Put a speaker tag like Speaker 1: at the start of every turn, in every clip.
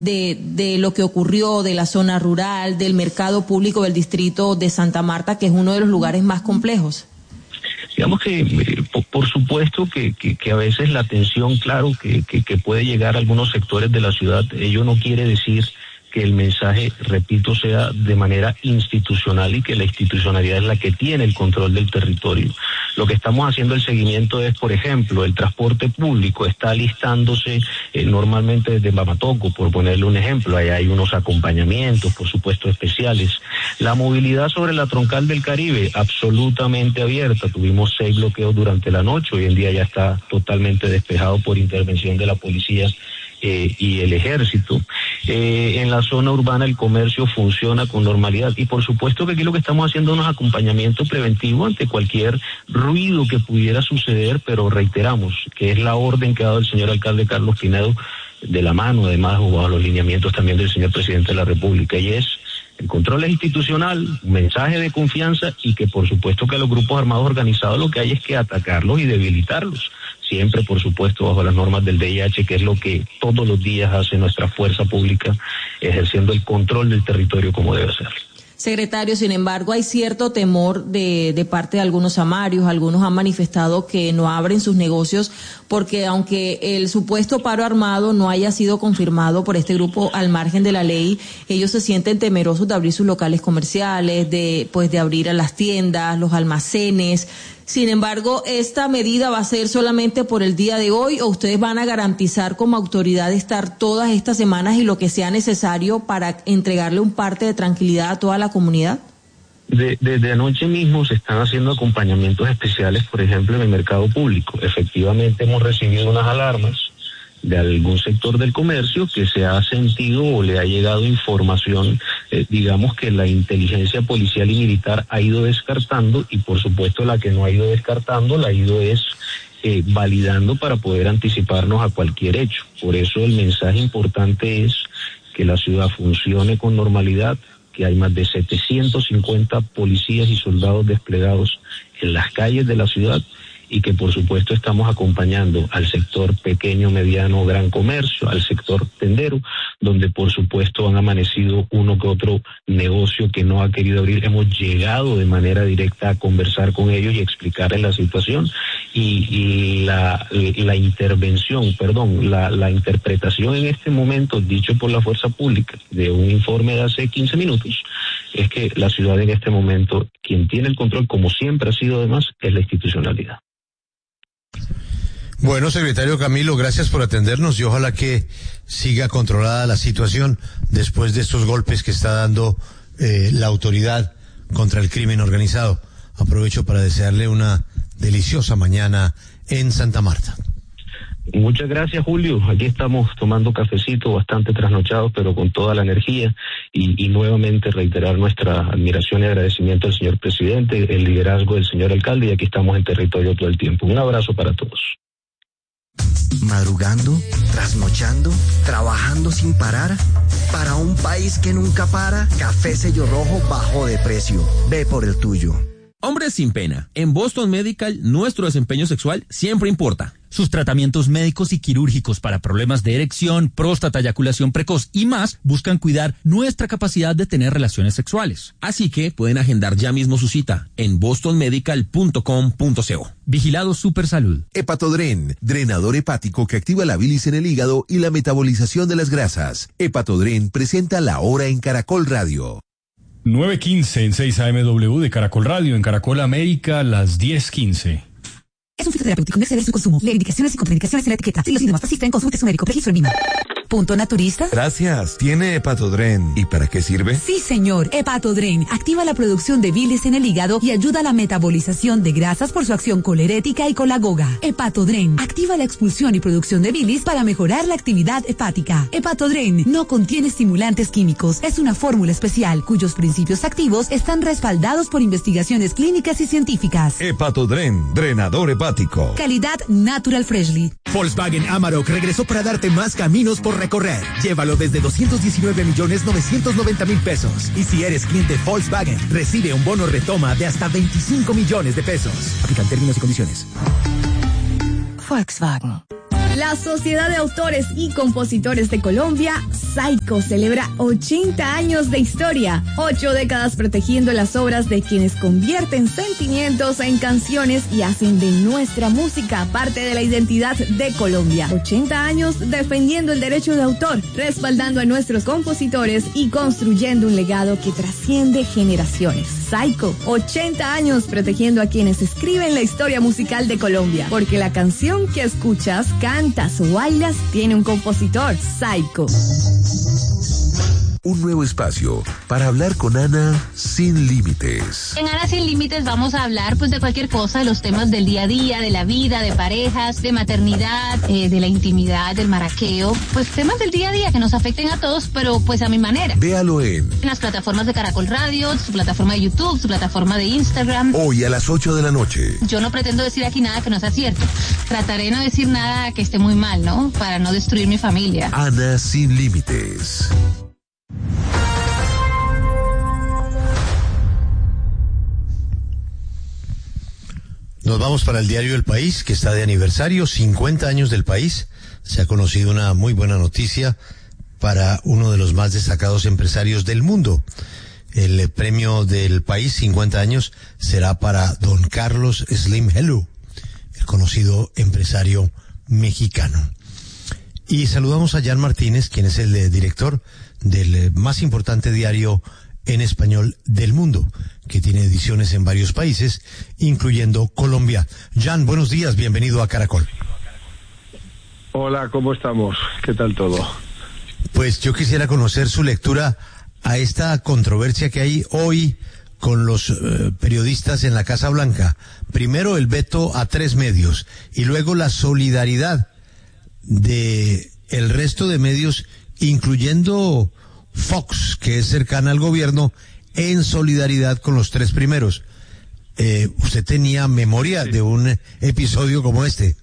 Speaker 1: de lo que ocurrió, de la zona rural, del mercado público del distrito de Santa Marta, que es uno de los lugares más complejos?
Speaker 2: Digamos que por supuesto que a veces la tensión, claro, que puede llegar a algunos sectores de la ciudad, ello no quiere decir que el mensaje, repito, sea de manera institucional y que la institucionalidad es la que tiene el control del territorio. Lo que estamos haciendo el seguimiento es, por ejemplo, el transporte público está alistándose normalmente desde Mamatoco, por ponerle un ejemplo. Ahí hay unos acompañamientos, por supuesto, especiales. La movilidad sobre la troncal del Caribe, absolutamente abierta. Tuvimos 6 bloqueos durante la noche, hoy en día ya está totalmente despejado por intervención de la policía y el ejército. En la zona urbana el comercio funciona con normalidad y por supuesto que aquí lo que estamos haciendo es un acompañamiento preventivo ante cualquier ruido que pudiera suceder, pero reiteramos que es la orden que ha dado el señor alcalde Carlos Pinedo, de la mano además o bajo los lineamientos también del señor presidente de la República, y es el control institucional, un mensaje de confianza y que por supuesto que a los grupos armados organizados lo que hay es que atacarlos y debilitarlos, siempre por supuesto bajo las normas del DIH, que es lo que todos los días hace nuestra fuerza pública, ejerciendo el control del territorio como debe ser.
Speaker 1: Secretario, sin embargo, hay cierto temor de parte de algunos samarios. Algunos han manifestado que no abren sus negocios porque aunque el supuesto paro armado no haya sido confirmado por este grupo al margen de la ley, ellos se sienten temerosos de abrir sus locales comerciales, de abrir a las tiendas, los almacenes. Sin embargo, ¿esta medida va a ser solamente por el día de hoy o ustedes van a garantizar como autoridad estar todas estas semanas y lo que sea necesario para entregarle un parte de tranquilidad a toda la comunidad?
Speaker 2: Desde anoche mismo se están haciendo acompañamientos especiales, por ejemplo, en el mercado público. Efectivamente hemos recibido unas alarmas de algún sector del comercio que se ha sentido o le ha llegado información, digamos que la inteligencia policial y militar ha ido descartando, y por supuesto la que no ha ido descartando la ha ido validando para poder anticiparnos a cualquier hecho. Por eso el mensaje importante es que la ciudad funcione con normalidad, que hay más de 750 policías y soldados desplegados en las calles de la ciudad, y que por supuesto estamos acompañando al sector pequeño, mediano, gran comercio, al sector tendero, donde por supuesto han amanecido uno que otro negocio que no ha querido abrir. Hemos llegado de manera directa a conversar con ellos y explicarles la situación y la interpretación en este momento, dicho por la fuerza pública, de un informe de hace 15 minutos, es que la ciudad en este momento, quien tiene el control, como siempre ha sido además, es la institucionalidad.
Speaker 3: Bueno, secretario Camilo, gracias por atendernos y ojalá que siga controlada la situación después de estos golpes que está dando la autoridad contra el crimen organizado. Aprovecho para desearle una deliciosa mañana en Santa Marta.
Speaker 2: Muchas gracias, Julio. Aquí estamos tomando cafecito, bastante trasnochados, pero con toda la energía y nuevamente reiterar nuestra admiración y agradecimiento al señor presidente, el liderazgo del señor alcalde, y aquí estamos en territorio todo el tiempo. Un abrazo para todos.
Speaker 4: Madrugando, trasnochando, trabajando sin parar. Para un país que nunca para, Café Sello Rojo bajó de precio. Ve por el tuyo.
Speaker 5: Hombres sin pena. En Boston Medical, nuestro desempeño sexual siempre importa.
Speaker 6: Sus tratamientos médicos y quirúrgicos para problemas de erección, próstata, eyaculación precoz y más buscan cuidar nuestra capacidad de tener relaciones sexuales.
Speaker 5: Así que pueden agendar ya mismo su cita en bostonmedical.com.co.
Speaker 6: Vigilado Supersalud.
Speaker 7: Hepatodren, drenador hepático que activa la bilis en el hígado y la metabolización de las grasas. Hepatodren presenta La Hora en Caracol Radio.
Speaker 8: 9:15 en 6 AMW de Caracol Radio, en Caracol América, las 10:15.
Speaker 9: Es un fitoterapéutico, no exceder su consumo. Lee indicaciones y contraindicaciones en la etiqueta. Si los síntomas persisten, consulte su médico. Registro en Lima. ¿Punto naturista?
Speaker 7: Gracias. ¿Tiene Hepatodren? ¿Y para qué sirve?
Speaker 9: Sí, señor. Hepatodren activa la producción de bilis en el hígado y ayuda a la metabolización de grasas por su acción colerética y colagoga. Hepatodren activa la expulsión y producción de bilis para mejorar la actividad hepática. Hepatodren no contiene estimulantes químicos. Es una fórmula especial cuyos principios activos están respaldados por investigaciones clínicas y científicas.
Speaker 7: Hepatodren, drenador hepático.
Speaker 9: Calidad Natural Freshly.
Speaker 10: Volkswagen Amarok regresó para darte más caminos por recorrer. Llévalo desde 219.990.000 pesos. Y si eres cliente Volkswagen, recibe un bono retoma de hasta 25 millones de pesos. Aplican términos y condiciones.
Speaker 9: Volkswagen.
Speaker 11: La Sociedad de Autores y Compositores de Colombia, SAICO, celebra 80 años de historia, 8 décadas protegiendo las obras de quienes convierten sentimientos en canciones y hacen de nuestra música parte de la identidad de Colombia. 80 años defendiendo el derecho de autor, respaldando a nuestros compositores y construyendo un legado que trasciende generaciones. SAICO, 80 años protegiendo a quienes escriben la historia musical de Colombia, porque la canción que escuchas, cantas o bailas tiene un compositor. SAICO.
Speaker 7: Un nuevo espacio para hablar con Ana sin límites.
Speaker 12: En Ana sin límites vamos a hablar pues de cualquier cosa, de los temas del día a día, de la vida, de parejas, de maternidad, de la intimidad, del maraqueo, pues temas del día a día que nos afecten a todos, pero pues a mi manera.
Speaker 7: Véalo en
Speaker 12: las plataformas de Caracol Radio, su plataforma de YouTube, su plataforma de Instagram.
Speaker 7: Hoy a las 8 de la noche.
Speaker 12: Yo no pretendo decir aquí nada que no sea cierto. Trataré de no decir nada que esté muy mal, ¿no? Para no destruir mi familia.
Speaker 7: Ana sin límites.
Speaker 3: Nos vamos para el diario El País, que está de aniversario, 50 años del país. Se ha conocido una muy buena noticia para uno de los más destacados empresarios del mundo. El premio del país, 50 años, será para don Carlos Slim Helú, el conocido empresario mexicano. Y saludamos a Jan Martínez, quien es el director del más importante diario en español del mundo, que tiene ediciones en varios países, incluyendo Colombia. Jan, buenos días, bienvenido a Caracol.
Speaker 13: Hola, ¿cómo estamos? ¿Qué tal todo?
Speaker 3: Pues yo quisiera conocer su lectura a esta controversia que hay hoy con los periodistas en la Casa Blanca. Primero el veto a 3 medios y luego la solidaridad de el resto de medios, incluyendo Fox, que es cercana al gobierno, en solidaridad con los 3 primeros. ¿Usted tenía memoria de un episodio como este?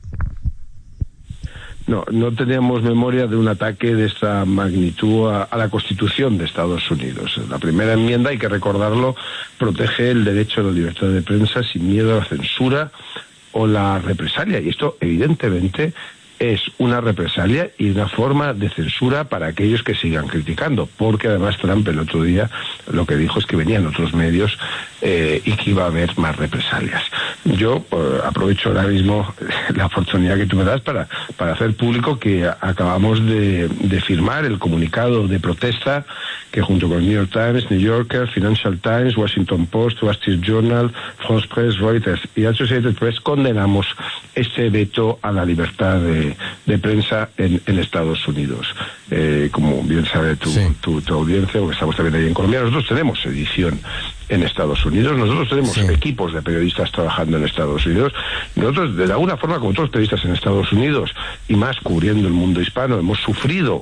Speaker 13: No teníamos memoria de un ataque de esta magnitud a la Constitución de Estados Unidos. La primera enmienda, hay que recordarlo, protege el derecho a la libertad de prensa sin miedo a la censura o la represalia. Y esto, evidentemente, es una represalia y una forma de censura para aquellos que sigan criticando, porque además Trump el otro día lo que dijo es que venían otros medios y que iba a haber más represalias. Yo aprovecho ahora mismo la oportunidad que tú me das para hacer público que acabamos de firmar el comunicado de protesta que junto con el New York Times, New Yorker, Financial Times, Washington Post, Wall Street Journal, France Press, Reuters y Associated Press condenamos este veto a la libertad de prensa en Estados Unidos. Como bien sabe tu audiencia, porque estamos también ahí en Colombia, nosotros tenemos edición en Estados Unidos, nosotros tenemos equipos de periodistas trabajando en Estados Unidos, nosotros de alguna forma como otros periodistas en Estados Unidos y más cubriendo el mundo hispano hemos sufrido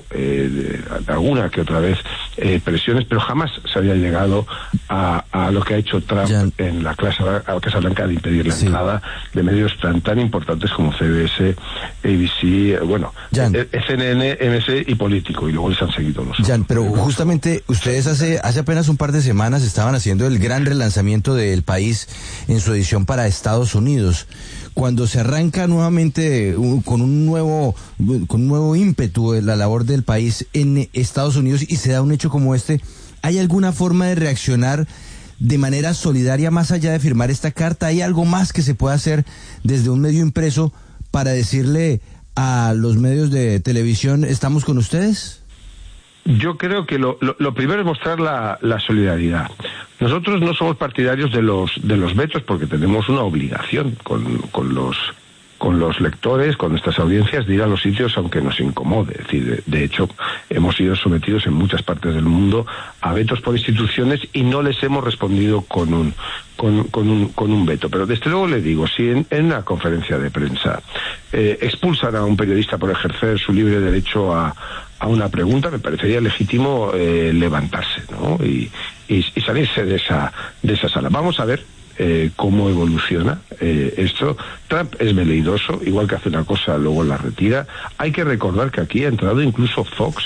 Speaker 13: alguna que otra vez presiones, pero jamás se había llegado a lo que ha hecho Trump en la Casa Blanca de impedir la entrada de medios tan importantes como CBS, ABC, CNN, MC y Político, y luego les han seguido los otros.
Speaker 14: Jan, pero justamente ustedes hace apenas un par de semanas estaban haciendo el gran relanzamiento del país en su edición para Estados Unidos. Cuando se arranca nuevamente con un nuevo ímpetu de la labor del país en Estados Unidos y se da un hecho como este, ¿hay alguna forma de reaccionar de manera solidaria más allá de firmar esta carta? ¿Hay algo más que se pueda hacer desde un medio impreso para decirle a los medios de televisión, estamos con ustedes?
Speaker 13: Yo creo que lo primero es mostrar la solidaridad. Nosotros no somos partidarios de los vetos porque tenemos una obligación con los lectores, con nuestras audiencias, de ir a los sitios aunque nos incomode. Es decir, de hecho, hemos sido sometidos en muchas partes del mundo a vetos por instituciones y no les hemos respondido con un veto. Pero desde luego le digo, si en una conferencia de prensa expulsan a un periodista por ejercer su libre derecho a una pregunta, me parecería legítimo levantarse, ¿no? Y salirse de esa sala. Vamos a ver cómo evoluciona esto. Trump es veleidoso, igual que hace una cosa luego la retira. Hay que recordar que aquí ha entrado incluso Fox,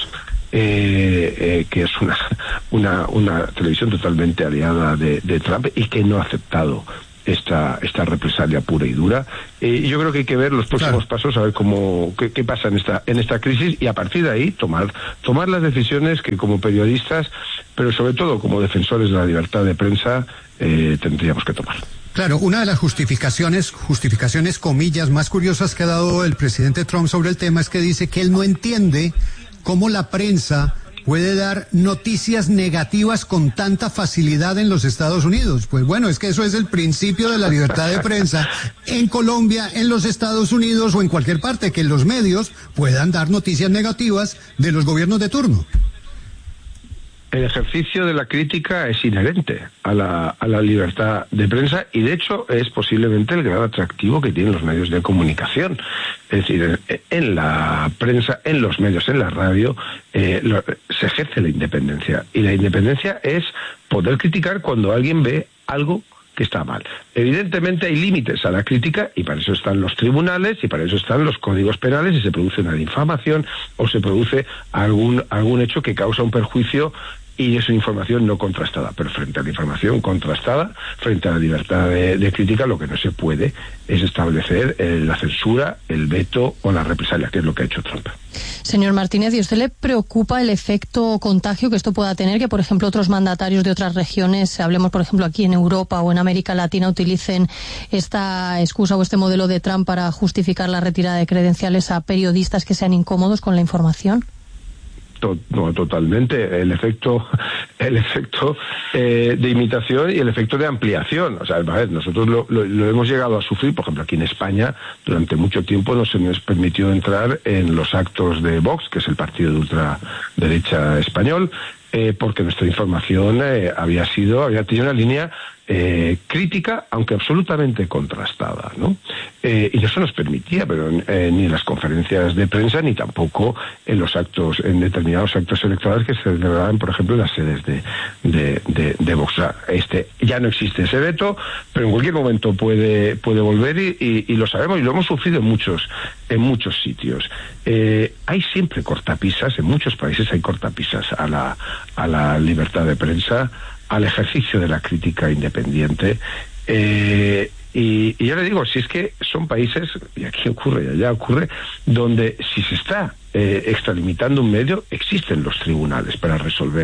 Speaker 13: que es una televisión totalmente aliada de Trump y que no ha aceptado esta represalia pura y dura. Yo creo que hay que ver los próximos pasos, a ver qué pasa en esta crisis, y a partir de ahí tomar las decisiones que como periodistas, pero sobre todo como defensores de la libertad de prensa, tendríamos que tomar.
Speaker 15: Claro, una de las justificaciones comillas más curiosas que ha dado el presidente Trump sobre el tema es que dice que él no entiende cómo la prensa puede dar noticias negativas con tanta facilidad en los Estados Unidos. Pues bueno, es que eso es el principio de la libertad de prensa en Colombia, en los Estados Unidos o en cualquier parte, que los medios puedan dar noticias negativas de los gobiernos de turno.
Speaker 13: El ejercicio de la crítica es inherente a la libertad de prensa, y de hecho es posiblemente el gran atractivo que tienen los medios de comunicación. Es decir, en la prensa, en los medios, en la radio, se ejerce la independencia, y la independencia es poder criticar cuando alguien ve algo que está mal. Evidentemente hay límites a la crítica, y para eso están los tribunales y para eso están los códigos penales, si se produce una difamación o se produce algún hecho que causa un perjuicio y es una información no contrastada. Pero frente a la información contrastada, frente a la libertad de crítica, lo que no se puede es establecer la censura, el veto o la represalia, que es lo que ha hecho Trump.
Speaker 16: Señor Martínez, ¿y a usted le preocupa el efecto contagio que esto pueda tener? Que, por ejemplo, otros mandatarios de otras regiones, hablemos, por ejemplo, aquí en Europa o en América Latina, utilicen esta excusa o este modelo de Trump para justificar la retirada de credenciales a periodistas que sean incómodos con la información.
Speaker 13: No, totalmente. El efecto de imitación y el efecto de ampliación. O sea, a ver, nosotros lo hemos llegado a sufrir. Por ejemplo, aquí en España, durante mucho tiempo no se nos permitió entrar en los actos de Vox, que es el partido de ultraderecha español, porque nuestra información había tenido una línea crítica, aunque absolutamente contrastada, ¿no? Y eso nos permitía, pero ni en las conferencias de prensa ni tampoco en determinados actos electorales que se celebraban, por ejemplo, en las sedes de Vox. Ya no existe ese veto, pero en cualquier momento puede volver y lo sabemos y lo hemos sufrido en muchos sitios. Hay siempre cortapisas, en muchos países hay cortapisas a la libertad de prensa, al ejercicio de la crítica independiente, y ya le digo, si es que son países, y aquí ocurre y allá ocurre, donde si se está extralimitando un medio, existen los tribunales para resolver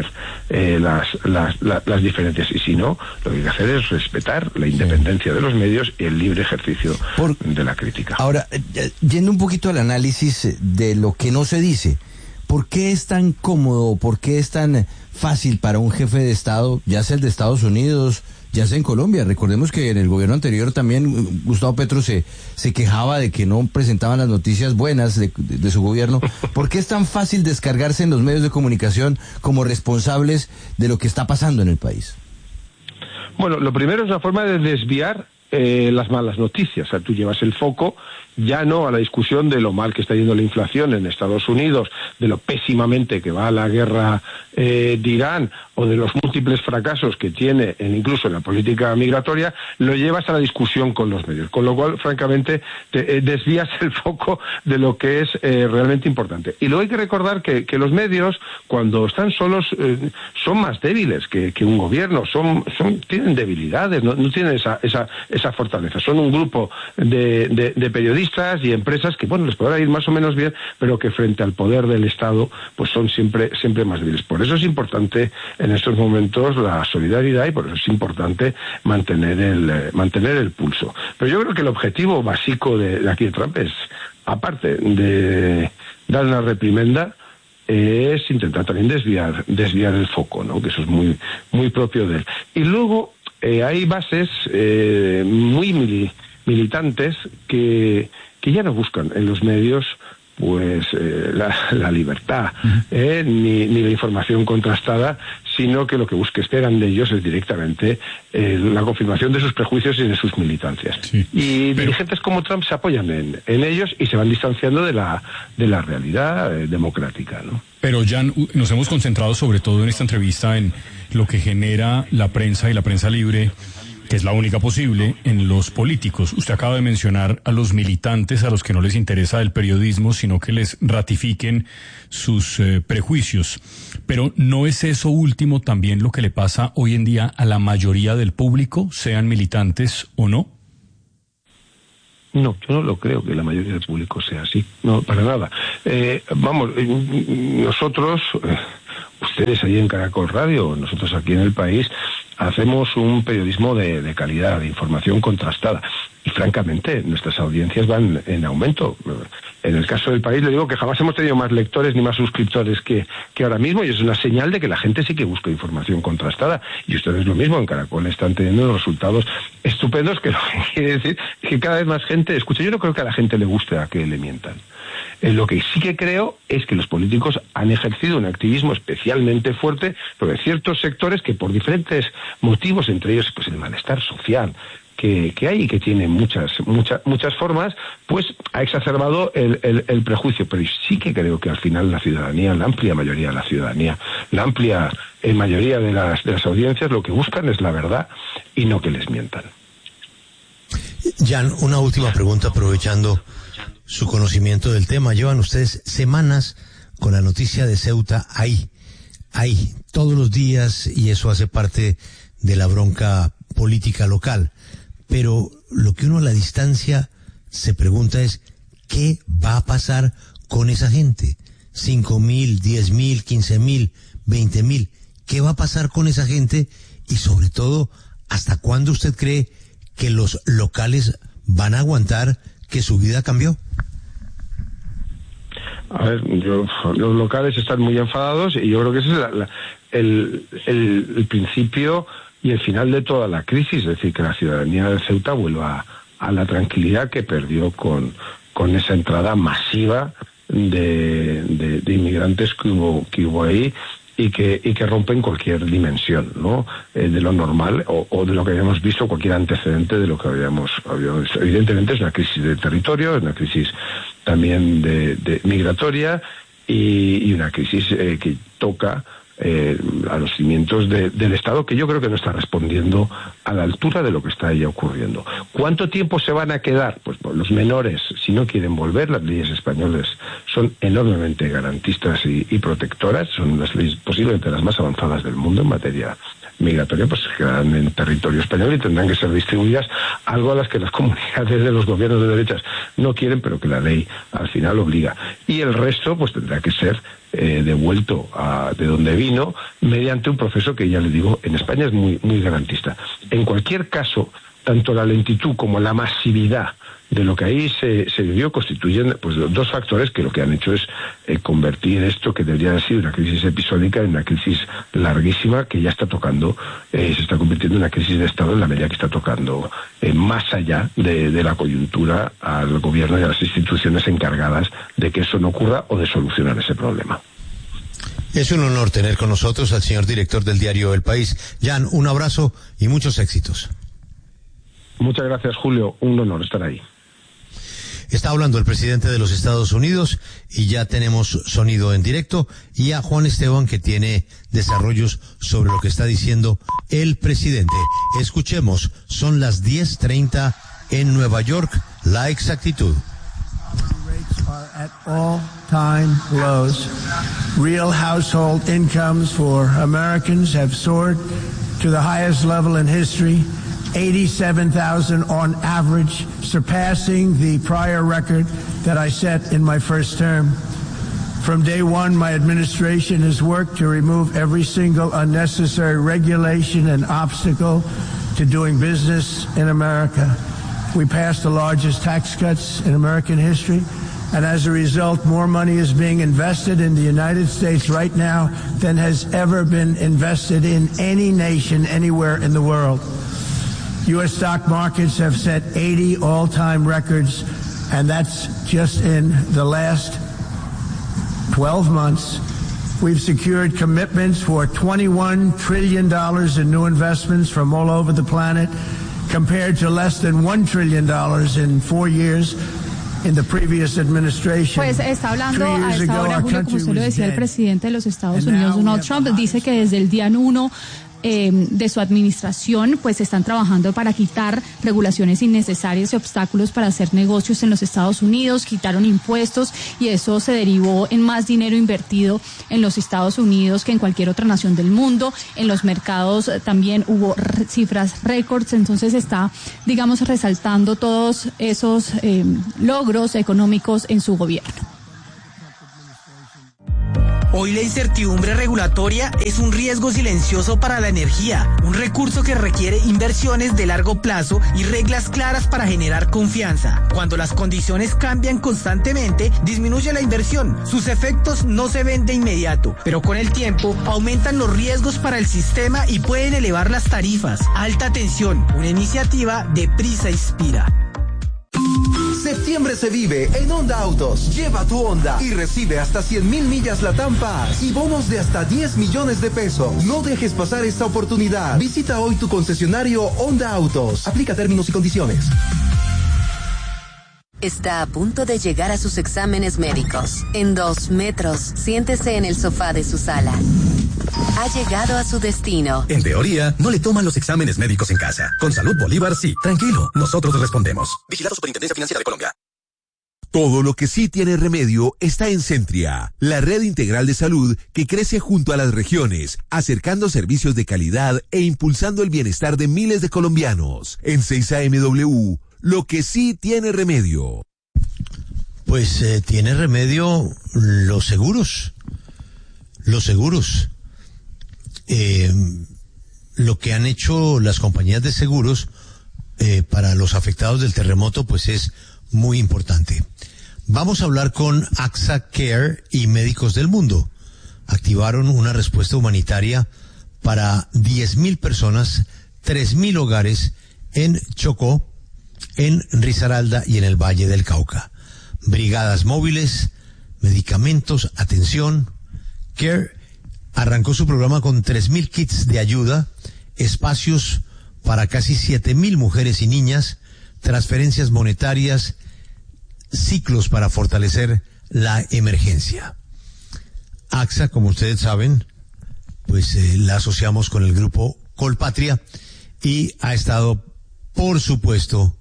Speaker 13: las diferencias, y si no, lo que hay que hacer es respetar la independencia de los medios y el libre ejercicio de la crítica.
Speaker 14: Ahora, yendo un poquito al análisis de lo que no se dice, ¿por qué es tan cómodo, por qué es tan fácil para un jefe de Estado, ya sea el de Estados Unidos, ya sea en Colombia? Recordemos que en el gobierno anterior también Gustavo Petro se quejaba de que no presentaban las noticias buenas de su gobierno. ¿Por qué es tan fácil descargarse en los medios de comunicación como responsables de lo que está pasando en el país?
Speaker 13: Bueno, lo primero es la forma de desviar las malas noticias. O sea, tú llevas el foco ya no a la discusión de lo mal que está yendo la inflación en Estados Unidos, de lo pésimamente que va la guerra de Irán, o de los múltiples fracasos que tiene incluso en la política migratoria, lo llevas a la discusión con los medios, con lo cual, francamente, desvías el foco de lo que es realmente importante. Y luego hay que recordar que los medios, cuando están solos, son más débiles que un gobierno, tienen debilidades, no tienen esa fortaleza. Son un grupo de periodistas y empresas que, bueno, les podrá ir más o menos bien, pero que frente al poder del Estado, pues son siempre más débiles. Por eso es importante en estos momentos la solidaridad, y por eso es importante mantener el pulso. Pero yo creo que el objetivo básico de aquí de Trump es, aparte de dar una reprimenda, es intentar también desviar el foco, ¿no? Que eso es muy, muy propio de él. Y luego hay bases muy militantes que ya no buscan en los medios pues la libertad, ni la información contrastada, sino que lo que esperan de ellos es directamente la confirmación de sus prejuicios y de sus militancias. Sí, dirigentes como Trump se apoyan en ellos y se van distanciando de la realidad democrática, ¿no?
Speaker 8: Pero Jan, nos hemos concentrado sobre todo en esta entrevista en lo que genera la prensa y la prensa libre que es la única posible, en los políticos. Usted acaba de mencionar a los militantes a los que no les interesa el periodismo, sino que les ratifiquen sus prejuicios. Pero ¿no es eso último también lo que le pasa hoy en día a la mayoría del público, sean militantes o no?
Speaker 13: No, yo no lo creo que la mayoría del público sea así, no, para nada. Nosotros, ustedes allí en Caracol Radio, nosotros aquí en el país, hacemos un periodismo de calidad, de información contrastada. Y francamente, nuestras audiencias van en aumento. En el caso del país, le digo que jamás hemos tenido más lectores ni más suscriptores que ahora mismo, y es una señal de que la gente sí que busca información contrastada. Y ustedes lo mismo, en Caracol están teniendo unos resultados estupendos, que lo que quiere decir que cada vez más gente escucha. Yo no creo que a la gente le guste a que le mientan. Lo que sí que creo es que los políticos han ejercido un activismo especialmente fuerte sobre ciertos sectores que por diferentes motivos, entre ellos pues el malestar social que hay y que tiene muchas formas, pues ha exacerbado el prejuicio. Pero sí que creo que al final la ciudadanía, la amplia mayoría de la ciudadanía, la amplia mayoría de las audiencias, lo que buscan es la verdad y no que les mientan.
Speaker 3: Jan, una última pregunta aprovechando su conocimiento del tema. Llevan ustedes semanas con la noticia de Ceuta ahí, todos los días, y eso hace parte de la bronca política local. Pero lo que uno a la distancia se pregunta es, ¿qué va a pasar con esa gente? 5.000, 10.000, 15.000, 20.000. ¿Qué va a pasar con esa gente? Y sobre todo, ¿hasta cuándo usted cree que los locales van a aguantar que su vida cambió?
Speaker 13: A ver, los locales están muy enfadados y yo creo que ese es el principio y el final de toda la crisis, es decir, que la ciudadanía de Ceuta vuelva a la tranquilidad que perdió con esa entrada masiva de inmigrantes que hubo ahí y que rompen cualquier dimensión, ¿no? De lo normal o de lo que habíamos visto, cualquier antecedente de lo que habíamos evidentemente es una crisis de territorio, es una crisis también de migratoria y una crisis que toca a los cimientos del Estado, que yo creo que no está respondiendo a la altura de lo que está ya ocurriendo. ¿Cuánto tiempo se van a quedar? Pues los menores, si no quieren volver, las leyes españolas son enormemente garantistas y protectoras, son las leyes posiblemente las más avanzadas del mundo en materia migratoria, pues se quedarán en territorio español y tendrán que ser distribuidas, algo a las que las comunidades de los gobiernos de derechas no quieren, pero que la ley al final obliga. Y el resto pues tendrá que ser devuelto de donde vino mediante un proceso que, ya le digo, en España es muy, muy garantista. En cualquier caso, tanto la lentitud como la masividad de lo que ahí se vivió constituyen pues dos factores que lo que han hecho es convertir esto, que debería haber sido una crisis episódica, en una crisis larguísima que ya está tocando, se está convirtiendo en una crisis de Estado en la medida que está tocando más allá de la coyuntura al gobierno y a las instituciones encargadas de que eso no ocurra o de solucionar ese problema.
Speaker 3: Es un honor tener con nosotros al señor director del diario El País. Jan, un abrazo y muchos éxitos.
Speaker 13: Muchas gracias, Julio. Un honor estar ahí.
Speaker 3: Está hablando el presidente de los Estados Unidos y ya tenemos sonido en directo, y a Juan Esteban, que tiene desarrollos sobre lo que está diciendo el presidente. Escuchemos, son las 10:30 en Nueva York, la exactitud.
Speaker 17: At all-time lows. Real household incomes for Americans have soared to the highest level in history. 87,000 on average, surpassing the prior record that I set in my first term. From day one, my administration has worked to remove every single unnecessary regulation and obstacle to doing business in America. We passed the largest tax cuts in American history, and as a result, more money is being invested in the United States right now than has ever been invested in any nation anywhere in the world. U.S. stock markets have set 80 all-time records, and that's just in the last 12 months. We've secured commitments for $21 trillion in new investments from all over the planet, compared to less than $1 trillion in 4 years in the previous administration.
Speaker 18: Pues está hablando a esta hora, Julio, como usted lo decía, el presidente de los Estados Unidos, Donald Trump, dice que desde el día 1 de su administración, pues están trabajando para quitar regulaciones innecesarias y obstáculos para hacer negocios en los Estados Unidos, quitaron impuestos y eso se derivó en más dinero invertido en los Estados Unidos que en cualquier otra nación del mundo. En los mercados también hubo cifras récords, entonces está, digamos, resaltando todos esos logros económicos en su gobierno.
Speaker 19: Hoy la incertidumbre regulatoria es un riesgo silencioso para la energía, un recurso que requiere inversiones de largo plazo y reglas claras para generar confianza. Cuando las condiciones cambian constantemente, disminuye la inversión. Sus efectos no se ven de inmediato, pero con el tiempo aumentan los riesgos para el sistema y pueden elevar las tarifas. Alta tensión, una iniciativa de Prisa Inspira.
Speaker 20: Septiembre se vive en Honda Autos. Lleva tu Honda y recibe hasta 100,000 millas Latam Pass y bonos de hasta 10 millones de pesos. No dejes pasar esta oportunidad. Visita hoy tu concesionario Honda Autos. Aplica términos y condiciones.
Speaker 21: Está a punto de llegar a sus exámenes médicos. En 2 metros, siéntese en el sofá de su sala. Ha llegado a su destino.
Speaker 10: En teoría, no le toman los exámenes médicos en casa. Con Salud Bolívar, sí. Tranquilo, nosotros respondemos. Vigilado Superintendencia Financiera de Colombia.
Speaker 7: Todo lo que sí tiene remedio está en Centria, la red integral de salud que crece junto a las regiones, acercando servicios de calidad e impulsando el bienestar de miles de colombianos. En 6AMW, lo que sí tiene remedio.
Speaker 3: Pues tiene remedio los seguros. Los seguros. Lo que han hecho las compañías de seguros para los afectados del terremoto pues es muy importante. Vamos a hablar con AXA Care y Médicos del Mundo. Activaron una respuesta humanitaria para 10,000 personas, 3,000 hogares en Chocó, en Risaralda y en el Valle del Cauca. Brigadas móviles, medicamentos, atención. Care arrancó su programa con 3,000 kits de ayuda, espacios para casi 7,000 mujeres y niñas, transferencias monetarias, ciclos para fortalecer la emergencia. AXA, como ustedes saben, pues la asociamos con el grupo Colpatria y ha estado, por supuesto,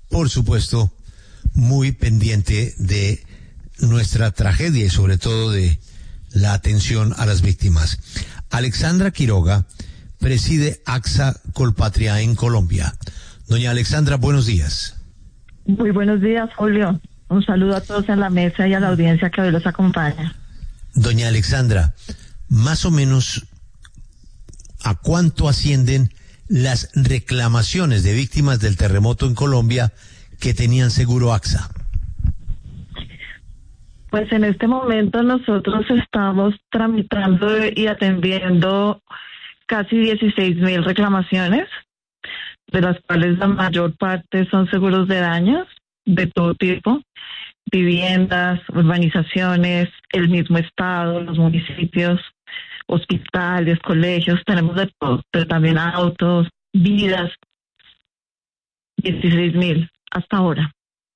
Speaker 3: muy pendiente de nuestra tragedia y sobre todo de la atención a las víctimas. Alexandra Quiroga preside AXA Colpatria en Colombia. Doña Alexandra, buenos días.
Speaker 22: Muy buenos días, Julio. Un saludo a todos en la mesa y a la audiencia que hoy los acompaña.
Speaker 3: Doña Alexandra, más o menos, ¿a cuánto ascienden las reclamaciones de víctimas del terremoto en Colombia que tenían seguro AXA?
Speaker 22: Pues en este momento nosotros estamos tramitando y atendiendo casi 16,000 reclamaciones, de las cuales la mayor parte son seguros de daños de todo tipo, viviendas, urbanizaciones, el mismo estado, los municipios, hospitales, colegios, tenemos de todo, pero también autos, vidas, 16,000 hasta ahora.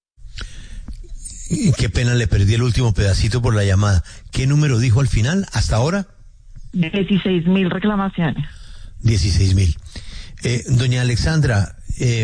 Speaker 3: Qué pena, le perdí el último pedacito por la llamada. ¿Qué número dijo al final, hasta ahora?
Speaker 22: 16,000 reclamaciones.
Speaker 3: 16,000. Doña Alexandra,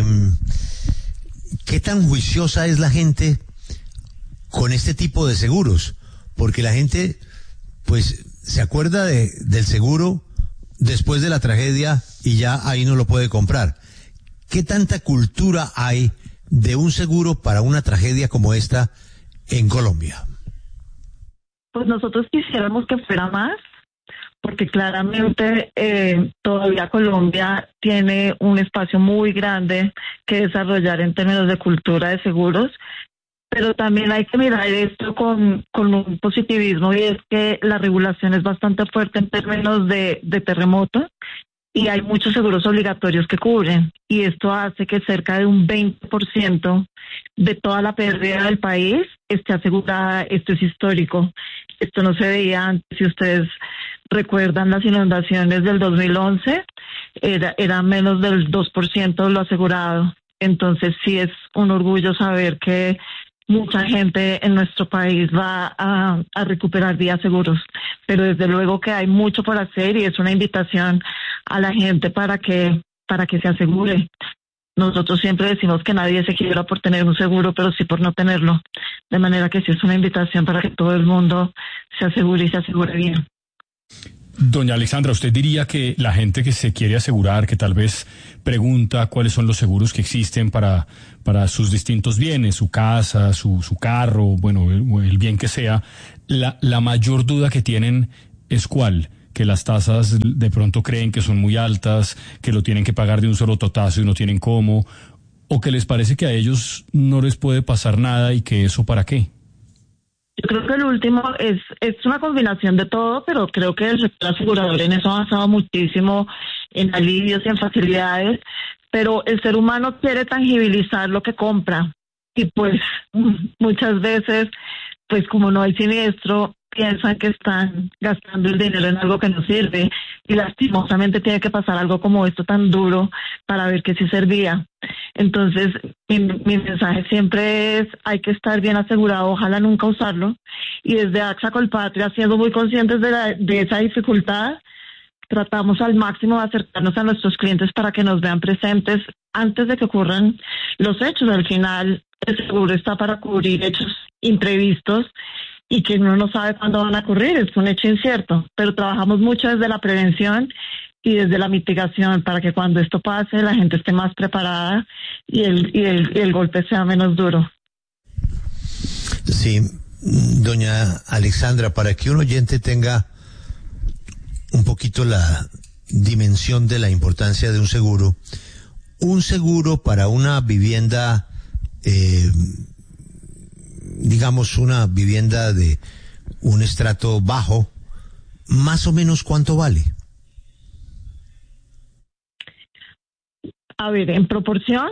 Speaker 3: ¿qué tan juiciosa es la gente con este tipo de seguros? Porque la gente, pues, se acuerda del seguro después de la tragedia y ya ahí no lo puede comprar. ¿Qué tanta cultura hay de un seguro para una tragedia como esta en Colombia?
Speaker 22: Pues nosotros quisiéramos que fuera más, porque claramente todavía Colombia tiene un espacio muy grande que desarrollar en términos de cultura de seguros, pero también hay que mirar esto con un positivismo, y es que la regulación es bastante fuerte en términos de terremoto y hay muchos seguros obligatorios que cubren, y esto hace que cerca de un 20% de toda la pérdida del país esté asegurada. Esto es histórico, esto no se veía antes. Si ustedes recuerdan las inundaciones del 2011, era menos del 2% lo asegurado. Entonces sí es un orgullo saber que mucha gente en nuestro país va a recuperar días seguros, pero desde luego que hay mucho por hacer, y es una invitación a la gente para que se asegure. Nosotros siempre decimos que nadie se quiebra por tener un seguro, pero sí por no tenerlo. De manera que sí es una invitación para que todo el mundo se asegure y se asegure bien.
Speaker 8: Doña Alexandra, ¿usted diría que la gente que se quiere asegurar, que tal vez pregunta cuáles son los seguros que existen para sus distintos bienes, su casa, su carro, bueno, el bien que sea, la mayor duda que tienen es cuál? Que las tasas de pronto creen que son muy altas, que lo tienen que pagar de un solo totazo y no tienen cómo, o que les parece que a ellos no les puede pasar nada y que eso para qué.
Speaker 22: Yo creo que el último es una combinación de todo, pero creo que el sector asegurador en eso ha avanzado muchísimo en alivios y en facilidades, pero el ser humano quiere tangibilizar lo que compra y pues muchas veces, pues como no hay siniestro, piensan que están gastando el dinero en algo que no sirve y lastimosamente tiene que pasar algo como esto tan duro para ver que sí servía. Entonces, mi mensaje siempre es, hay que estar bien asegurado, ojalá nunca usarlo. Y desde AXA Colpatria, siendo muy conscientes de esa dificultad, tratamos al máximo de acercarnos a nuestros clientes para que nos vean presentes antes de que ocurran los hechos. Al final, el seguro está para cubrir hechos imprevistos y que uno no sabe cuándo van a ocurrir, es un hecho incierto. Pero trabajamos mucho desde la prevención y desde la mitigación para que cuando esto pase la gente esté más preparada y el golpe sea menos duro.
Speaker 3: Sí, doña Alexandra, para que un oyente tenga un poquito la dimensión de la importancia de un seguro para una vivienda, digamos una vivienda de un estrato bajo, más o menos ¿cuánto vale?
Speaker 22: A ver, en proporción,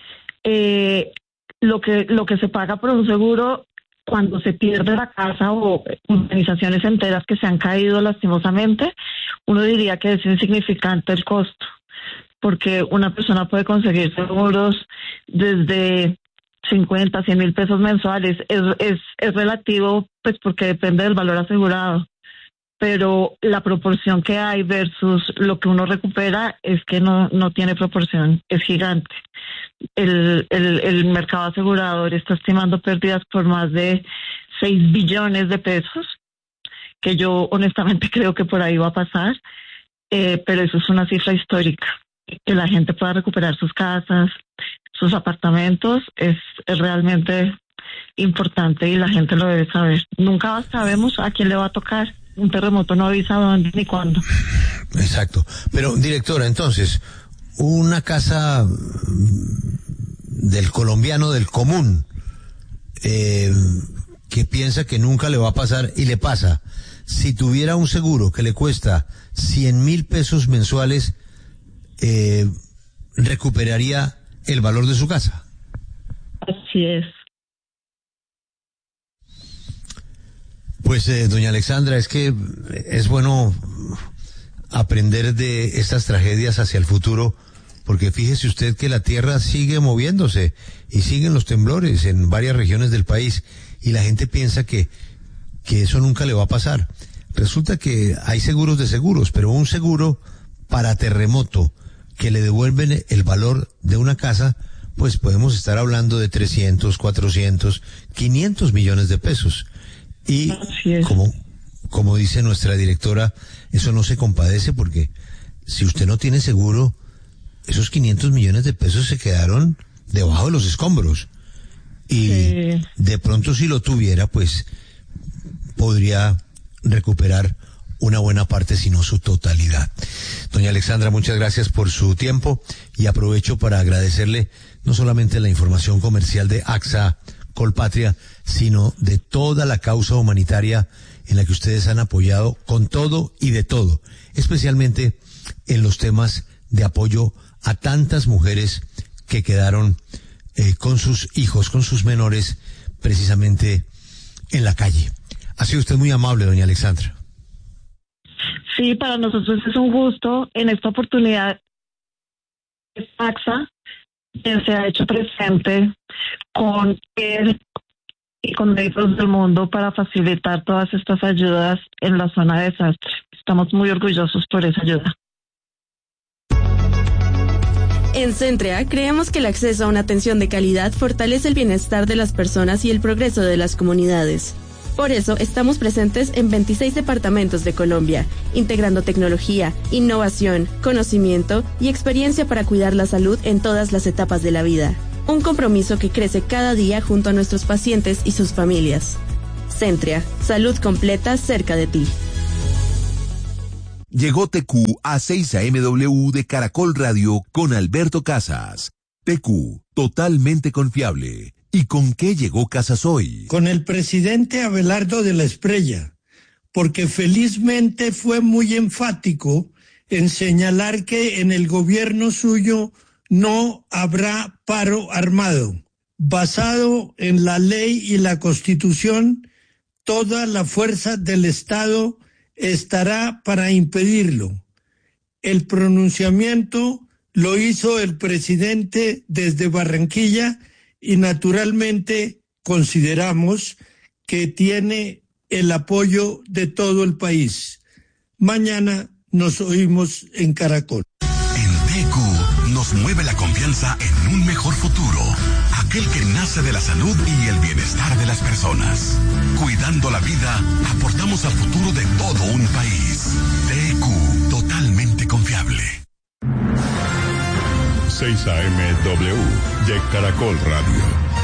Speaker 22: lo que se paga por un seguro cuando se pierde la casa o organizaciones enteras que se han caído lastimosamente, uno diría que es insignificante el costo, porque una persona puede conseguir seguros desde 50, 100 mil pesos mensuales. Es relativo, pues porque depende del valor asegurado. Pero la proporción que hay versus lo que uno recupera es que no tiene proporción, es gigante. El mercado asegurador está estimando pérdidas por más de 6 billones de pesos, que yo honestamente creo que por ahí va a pasar, pero eso es una cifra histórica. Que la gente pueda recuperar sus casas, sus apartamentos, es realmente importante y la gente lo debe saber. Nunca sabemos a quién le va a tocar. Un terremoto no avisa dónde ni cuándo.
Speaker 3: Exacto. Pero, directora, entonces, una casa del colombiano del común, que piensa que nunca le va a pasar y le pasa, si tuviera un seguro que le cuesta 100,000 pesos mensuales, recuperaría el valor de su casa.
Speaker 22: Así es.
Speaker 3: Pues, doña Alexandra, es que es bueno aprender de estas tragedias hacia el futuro, porque fíjese usted que la tierra sigue moviéndose y siguen los temblores en varias regiones del país y la gente piensa que eso nunca le va a pasar. Resulta que hay seguros de seguros, pero un seguro para terremoto que le devuelven el valor de una casa, pues podemos estar hablando de 300, 400, 500 millones de pesos. Y como dice nuestra directora, eso no se compadece porque si usted no tiene seguro, esos 500 millones de pesos se quedaron debajo de los escombros. Y de pronto si lo tuviera, pues podría recuperar una buena parte, si no su totalidad. Doña Alexandra, muchas gracias por su tiempo y aprovecho para agradecerle no solamente la información comercial de AXA Colpatria, sino de toda la causa humanitaria en la que ustedes han apoyado con todo y de todo, especialmente en los temas de apoyo a tantas mujeres que quedaron con sus hijos, con sus menores, precisamente en la calle. Ha sido usted muy amable, doña Alexandra.
Speaker 22: Sí, para nosotros es un gusto. En esta oportunidad, AXA se ha hecho presente con él y con médicos del mundo para facilitar todas estas ayudas en la zona de desastre. Estamos muy orgullosos por esa ayuda.
Speaker 1: En Centrea creemos que el acceso a una atención de calidad fortalece el bienestar de las personas y el progreso de las comunidades. Por eso estamos presentes en 26 departamentos de Colombia, integrando tecnología, innovación, conocimiento y experiencia para cuidar la salud en todas las etapas de la vida. Un compromiso que crece cada día junto a nuestros pacientes y sus familias. Centrea, salud completa cerca de ti.
Speaker 7: Llegó TQ a 6 AMW de Caracol Radio con Alberto Casas. TQ, totalmente confiable. ¿Y con qué llegó Casas hoy?
Speaker 2: Con el presidente Abelardo de la Espriella, porque felizmente fue muy enfático en señalar que en el gobierno suyo no habrá paro armado. Basado en la ley y la Constitución, toda la fuerza del Estado estará para impedirlo. El pronunciamiento lo hizo el presidente desde Barranquilla y naturalmente consideramos que tiene el apoyo de todo el país. Mañana nos oímos en Caracol.
Speaker 23: En TQ nos mueve la confianza en un mejor futuro, aquel que nace de la salud y el bienestar de las personas. Cuidando la vida, aportamos al futuro de todo un país. TQ, totalmente confiable.
Speaker 24: 6 AMW de Caracol Radio.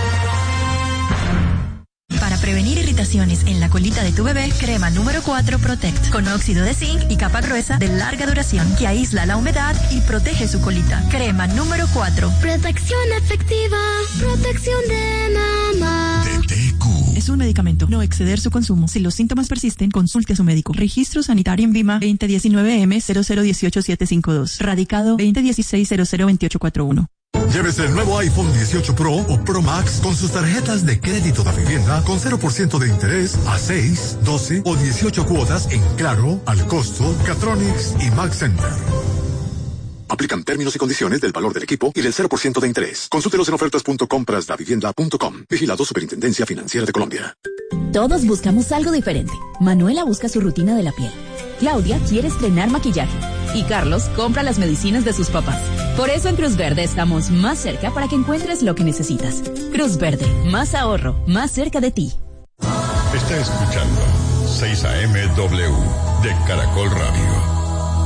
Speaker 25: Para prevenir irritaciones en la colita de tu bebé, crema número 4 Protect, con óxido de zinc y capa gruesa de larga duración que aísla la humedad y protege su colita. Crema número 4.
Speaker 26: Protección efectiva, protección de mamá.
Speaker 25: Es un medicamento. No exceder su consumo. Si los síntomas persisten, consulte a su médico. Registro sanitario en Vima 2019M0028752. Radicado 2016-002841.
Speaker 23: Llévese el nuevo iPhone 18 Pro o Pro Max con sus tarjetas de crédito de vivienda con 0% de interés a 6, 12 o 18 cuotas en Claro, Al Costo, Catronics y Max Center. Aplican términos y condiciones del valor del equipo y del 0% de interés. Consúltelos en ofertas.comprasdavivienda.com. Vigilado Superintendencia Financiera de Colombia.
Speaker 27: Todos buscamos algo diferente. Manuela busca su rutina de la piel. Claudia quiere estrenar maquillaje. Y Carlos compra las medicinas de sus papás. Por eso en Cruz Verde estamos más cerca para que encuentres lo que necesitas. Cruz Verde, más ahorro, más cerca de ti.
Speaker 24: Está escuchando 6 AMW de Caracol Radio.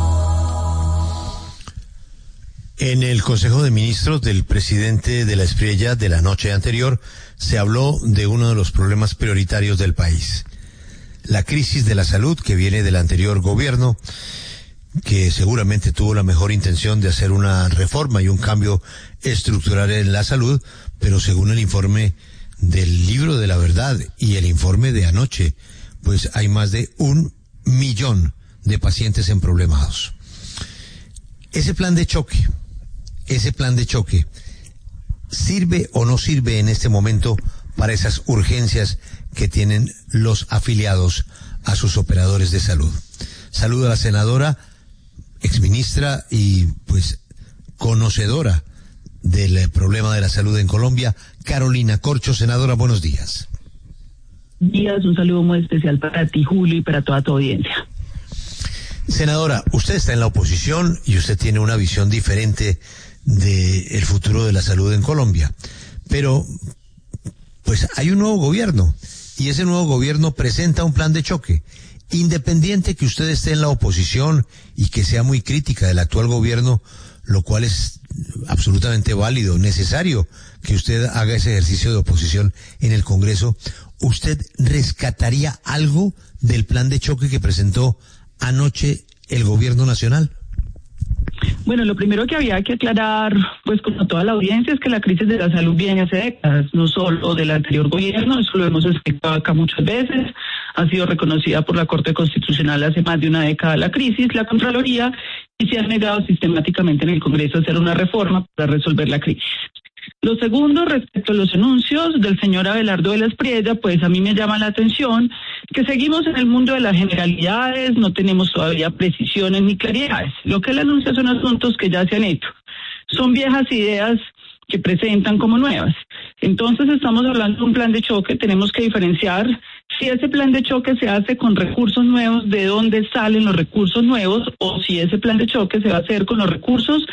Speaker 3: En el Consejo de Ministros del presidente de la Espriella de la noche anterior se habló de uno de los problemas prioritarios del país. La crisis de la salud que viene del anterior gobierno, que seguramente tuvo la mejor intención de hacer una reforma y un cambio estructural en la salud, pero según el informe del Libro de la Verdad y el informe de anoche, pues hay más de 1 millón de pacientes emproblemados. Ese plan de choque, ¿sirve o no sirve en este momento para esas urgencias que tienen los afiliados a sus operadores de salud? Saludo a la senadora, exministra y pues conocedora del problema de la salud en Colombia, Carolina Corcho. Senadora, buenos días.
Speaker 28: Días, un saludo muy especial para ti, Julio, y para toda tu audiencia.
Speaker 3: Senadora, usted está en la oposición y usted tiene una visión diferente del futuro de la salud en Colombia, pero pues hay un nuevo gobierno y ese nuevo gobierno presenta un plan de choque. Independiente que usted esté en la oposición y que sea muy crítica del actual gobierno, lo cual es absolutamente válido, necesario que usted haga ese ejercicio de oposición en el Congreso, ¿usted rescataría algo del plan de choque que presentó anoche el gobierno nacional?
Speaker 28: Bueno, lo primero que había que aclarar, pues con toda la audiencia, es que la crisis de la salud viene hace décadas, no solo del anterior gobierno, eso lo hemos explicado acá muchas veces, ha sido reconocida por la Corte Constitucional hace más de una década la crisis, la Contraloría, y se ha negado sistemáticamente en el Congreso a hacer una reforma para resolver la crisis. Lo segundo, respecto a los anuncios del señor Abelardo de la Espriella, pues a mí me llama la atención que seguimos en el mundo de las generalidades, no tenemos todavía precisiones ni claridades. Lo que él anuncia son asuntos que ya se han hecho. Son viejas ideas que presentan como nuevas. Entonces estamos hablando de un plan de choque, tenemos que diferenciar si ese plan de choque se hace con recursos nuevos, de dónde salen los recursos nuevos, o si ese plan de choque se va a hacer con los recursos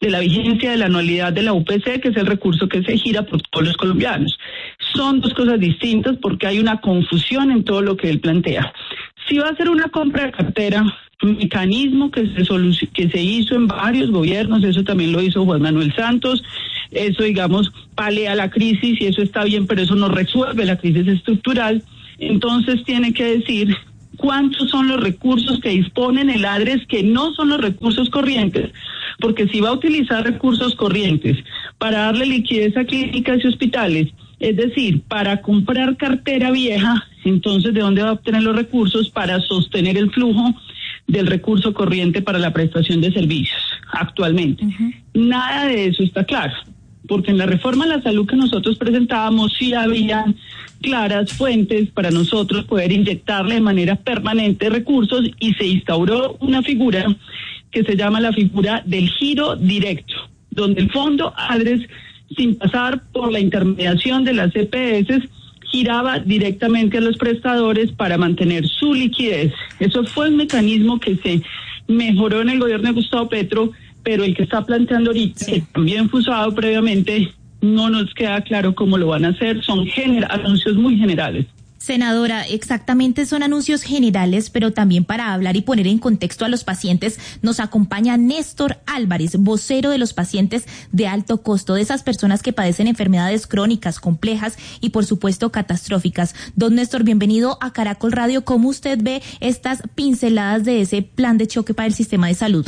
Speaker 28: de la vigencia de la anualidad de la UPC, que es el recurso que se gira por todos los colombianos. Son dos cosas distintas porque hay una confusión en todo lo que él plantea. Si va a hacer una compra de cartera, un mecanismo que se hizo en varios gobiernos, eso también lo hizo Juan Manuel Santos, eso, digamos, palea la crisis y eso está bien, pero eso no resuelve la crisis estructural. Entonces tiene que decir cuántos son los recursos que disponen el ADRES que no son los recursos corrientes, porque si va a utilizar recursos corrientes para darle liquidez a clínicas y hospitales, es decir, para comprar cartera vieja, entonces ¿de dónde va a obtener los recursos para sostener el flujo del recurso corriente para la prestación de servicios actualmente? Nada de eso está claro, porque en la reforma a la salud que nosotros presentábamos sí habían claras fuentes para nosotros poder inyectarle de manera permanente recursos y se instauró una figura que se llama la figura del giro directo, donde el fondo ADRES, sin pasar por la intermediación de las EPS, giraba directamente a los prestadores para mantener su liquidez. Eso fue un mecanismo que se mejoró en el gobierno de Gustavo Petro, pero el que está planteando ahorita, que también fue usado previamente, no nos queda claro cómo lo van a hacer. Son anuncios muy generales.
Speaker 4: Senadora, exactamente son anuncios generales, pero también para hablar y poner en contexto a los pacientes nos acompaña Néstor Álvarez, vocero de los pacientes de alto costo, de esas personas que padecen enfermedades crónicas, complejas y por supuesto catastróficas. Don Néstor, bienvenido a Caracol Radio. ¿Cómo usted ve estas pinceladas de ese plan de choque para el sistema de salud?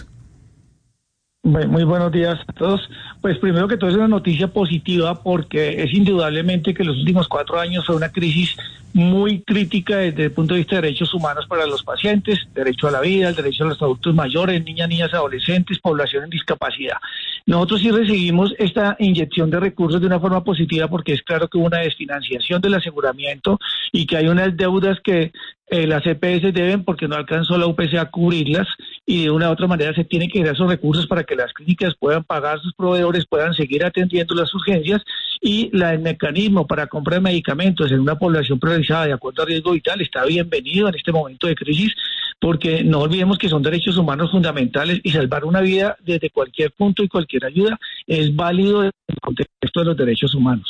Speaker 5: Muy buenos días a todos. Pues primero que todo es una noticia positiva porque es indudablemente que los últimos 4 años fue una crisis muy crítica desde el punto de vista de derechos humanos para los pacientes, derecho a la vida, el derecho a los adultos mayores, niñas, adolescentes, población en discapacidad. Nosotros sí recibimos esta inyección de recursos de una forma positiva porque es claro que hubo una desfinanciación del aseguramiento y que hay unas deudas que las EPS deben porque no alcanzó la UPC a cubrirlas y de una u otra manera se tienen que dar esos recursos para que las clínicas puedan pagar sus proveedores, puedan seguir atendiendo las urgencias y el mecanismo para compra de medicamentos en una población priorizada de acuerdo a riesgo vital está bienvenido en este momento de crisis porque no olvidemos que son derechos humanos fundamentales y salvar una vida desde cualquier punto y cualquier ayuda es válido en el contexto de los derechos humanos.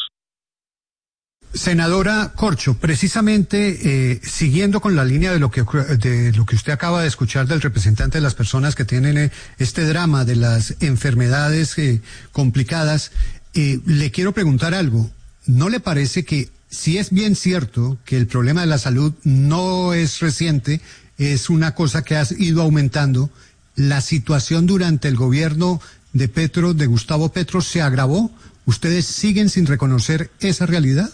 Speaker 6: Senadora Corcho, precisamente siguiendo con la línea de lo que usted acaba de escuchar del representante de las personas que tienen este drama de las enfermedades complicadas, le quiero preguntar algo. ¿No le parece que si es bien cierto que el problema de la salud no es reciente, es una cosa que ha ido aumentando, la situación durante el gobierno de Gustavo Petro, se agravó? ¿Ustedes siguen sin reconocer esa realidad?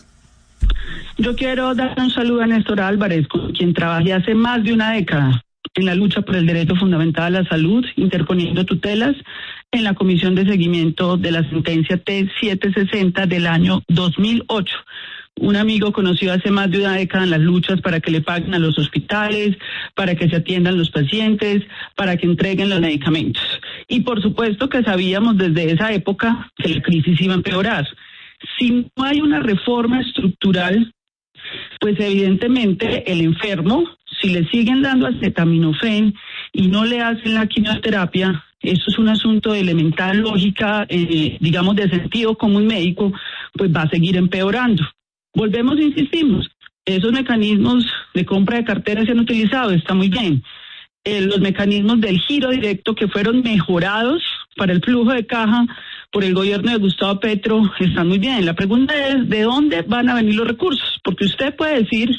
Speaker 28: Yo quiero dar un saludo a Néstor Álvarez, con quien trabajé hace más de una década en la lucha por el derecho fundamental a la salud, interponiendo tutelas en la Comisión de Seguimiento de la sentencia T760 del año 2008. Un amigo conocido hace más de una década en las luchas para que le paguen a los hospitales, para que se atiendan los pacientes, para que entreguen los medicamentos. Y por supuesto que sabíamos desde esa época que la crisis iba a empeorar. Si no hay una reforma estructural, pues evidentemente el enfermo, si le siguen dando acetaminofén y no le hacen la quimioterapia, eso es un asunto de elemental lógica, digamos de sentido común médico, pues va a seguir empeorando. Volvemos e insistimos, esos mecanismos de compra de carteras se han utilizado, está muy bien. Los mecanismos del giro directo que fueron mejorados para el flujo de caja por el gobierno de Gustavo Petro están muy bien. La pregunta es, ¿de dónde van a venir los recursos? Porque usted puede decir,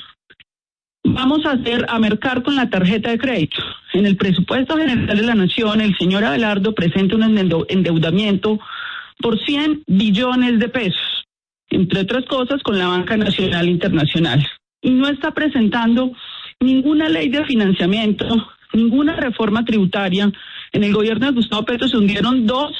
Speaker 28: vamos a mercar con la tarjeta de crédito. En el presupuesto general de la Nación, el señor Abelardo presenta un endeudamiento por 100 billones de pesos, entre otras cosas con la Banca Nacional Internacional. Y no está presentando ninguna ley de financiamiento, ninguna reforma tributaria. En el gobierno de Gustavo Petro se hundieron dos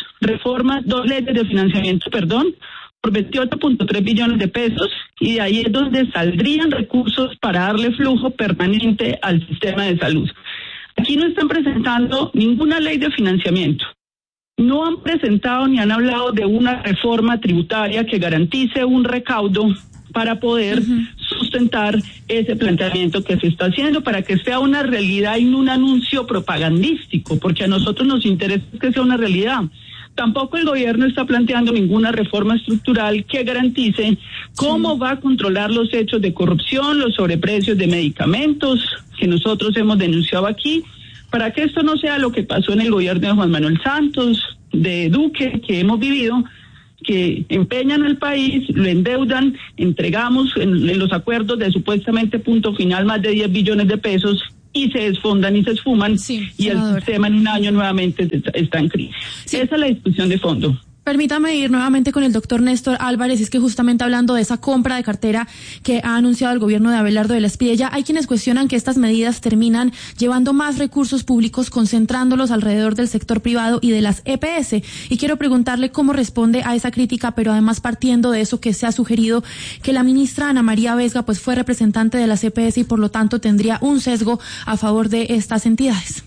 Speaker 28: leyes de financiamiento, por 28.3 billones de pesos, y de ahí es donde saldrían recursos para darle flujo permanente al sistema de salud. Aquí no están presentando ninguna ley de financiamiento. No han presentado ni han hablado de una reforma tributaria que garantice un recaudo para poder sustentar ese planteamiento que se está haciendo, para que sea una realidad y no un anuncio propagandístico, porque a nosotros nos interesa que sea una realidad. Tampoco el gobierno está planteando ninguna reforma estructural que garantice cómo va a controlar los hechos de corrupción, los sobreprecios de medicamentos que nosotros hemos denunciado aquí, para que esto no sea lo que pasó en el gobierno de Juan Manuel Santos, de Duque, que hemos vivido, que empeñan al país, lo endeudan, entregamos en los acuerdos de supuestamente punto final más de 10 billones de pesos y se desfondan y se esfuman, y el sistema en un año nuevamente está en crisis. Esa es la discusión de fondo.
Speaker 9: Permítame ir nuevamente con el doctor Néstor Álvarez, es que justamente hablando de esa compra de cartera que ha anunciado el gobierno de Abelardo de la Espriella, hay quienes cuestionan que estas medidas terminan llevando más recursos públicos, concentrándolos alrededor del sector privado y de las EPS. Y quiero preguntarle cómo responde a esa crítica, pero además partiendo de eso que se ha sugerido que la ministra Ana María Vesga pues fue representante de las EPS y por lo tanto tendría un sesgo a favor de estas entidades.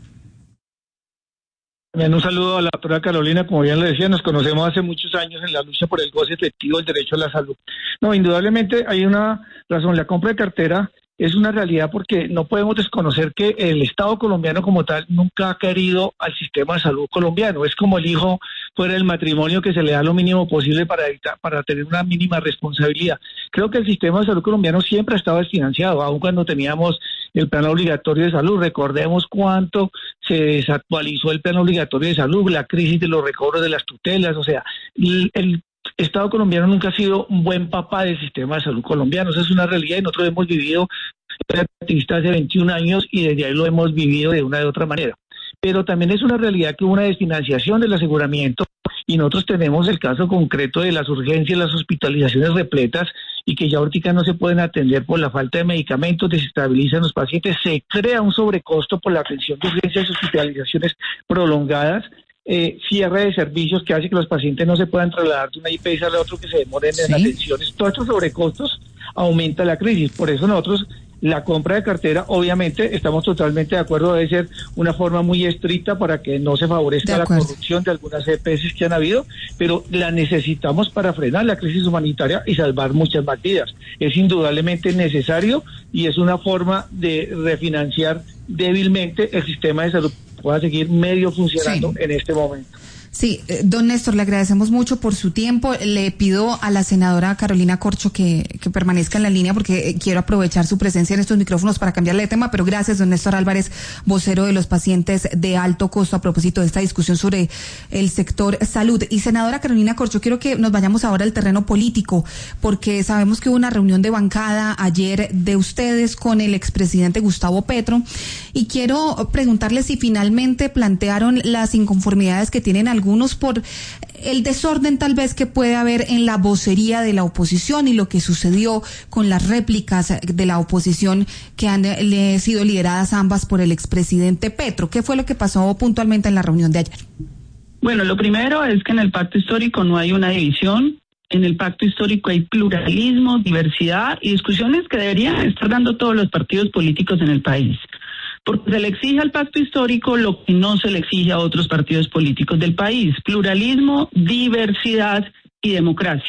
Speaker 5: También un saludo a la doctora Carolina, como bien le decía, nos conocemos hace muchos años en la lucha por el goce efectivo del derecho a la salud. No, indudablemente hay una razón, la compra de cartera es una realidad porque no podemos desconocer que el Estado colombiano como tal nunca ha querido al sistema de salud colombiano. Es como el hijo fuera del matrimonio que se le da lo mínimo posible para tener una mínima responsabilidad. Creo que el sistema de salud colombiano siempre ha estado desfinanciado, aun cuando teníamos el plan obligatorio de salud. Recordemos cuánto se desactualizó el plan obligatorio de salud, la crisis de los recobros de las tutelas, o sea, el Estado colombiano nunca ha sido un buen papá del sistema de salud colombiano. Esa es una realidad y nosotros hemos vivido activistas hace 21 años y desde ahí lo hemos vivido de una de otra manera. Pero también es una realidad que hubo una desfinanciación del aseguramiento y nosotros tenemos el caso concreto de las urgencias, las hospitalizaciones repletas y que ya ahorita no se pueden atender por la falta de medicamentos, desestabilizan los pacientes, se crea un sobrecosto por la atención de urgencias y hospitalizaciones prolongadas, cierre de servicios que hace que los pacientes no se puedan trasladar de una IPS a la otra, que se demoren en atenciones. Todos estos sobrecostos aumenta la crisis. Por eso nosotros, la compra de cartera, obviamente, estamos totalmente de acuerdo, debe ser una forma muy estricta para que no se favorezca la corrupción de algunas EPS que han habido, pero la necesitamos para frenar la crisis humanitaria y salvar muchas más vidas. Es indudablemente necesario y es una forma de refinanciar débilmente el sistema de salud pueda seguir medio funcionando en este momento.
Speaker 11: Sí, don Néstor, le agradecemos mucho por su tiempo. Le pido a la senadora Carolina Corcho que permanezca en la línea porque quiero aprovechar su presencia en estos micrófonos para cambiarle de tema, pero gracias, don Néstor Álvarez, vocero de los pacientes de alto costo, a propósito de esta discusión sobre el sector salud. Y senadora Carolina Corcho, quiero que nos vayamos ahora al terreno político, porque sabemos que hubo una reunión de bancada ayer de ustedes con el expresidente Gustavo Petro, y quiero preguntarle si finalmente plantearon las inconformidades que tienen algunos por el desorden tal vez que puede haber en la vocería de la oposición y lo que sucedió con las réplicas de la oposición que han sido lideradas ambas por el expresidente Petro. ¿Qué fue lo que pasó puntualmente en la reunión de ayer?
Speaker 28: Bueno, lo primero es que en el pacto histórico no hay una división. En el pacto histórico hay pluralismo, diversidad y discusiones que deberían estar dando todos los partidos políticos en el país. Porque se le exige al pacto histórico lo que no se le exige a otros partidos políticos del país: pluralismo, diversidad y democracia.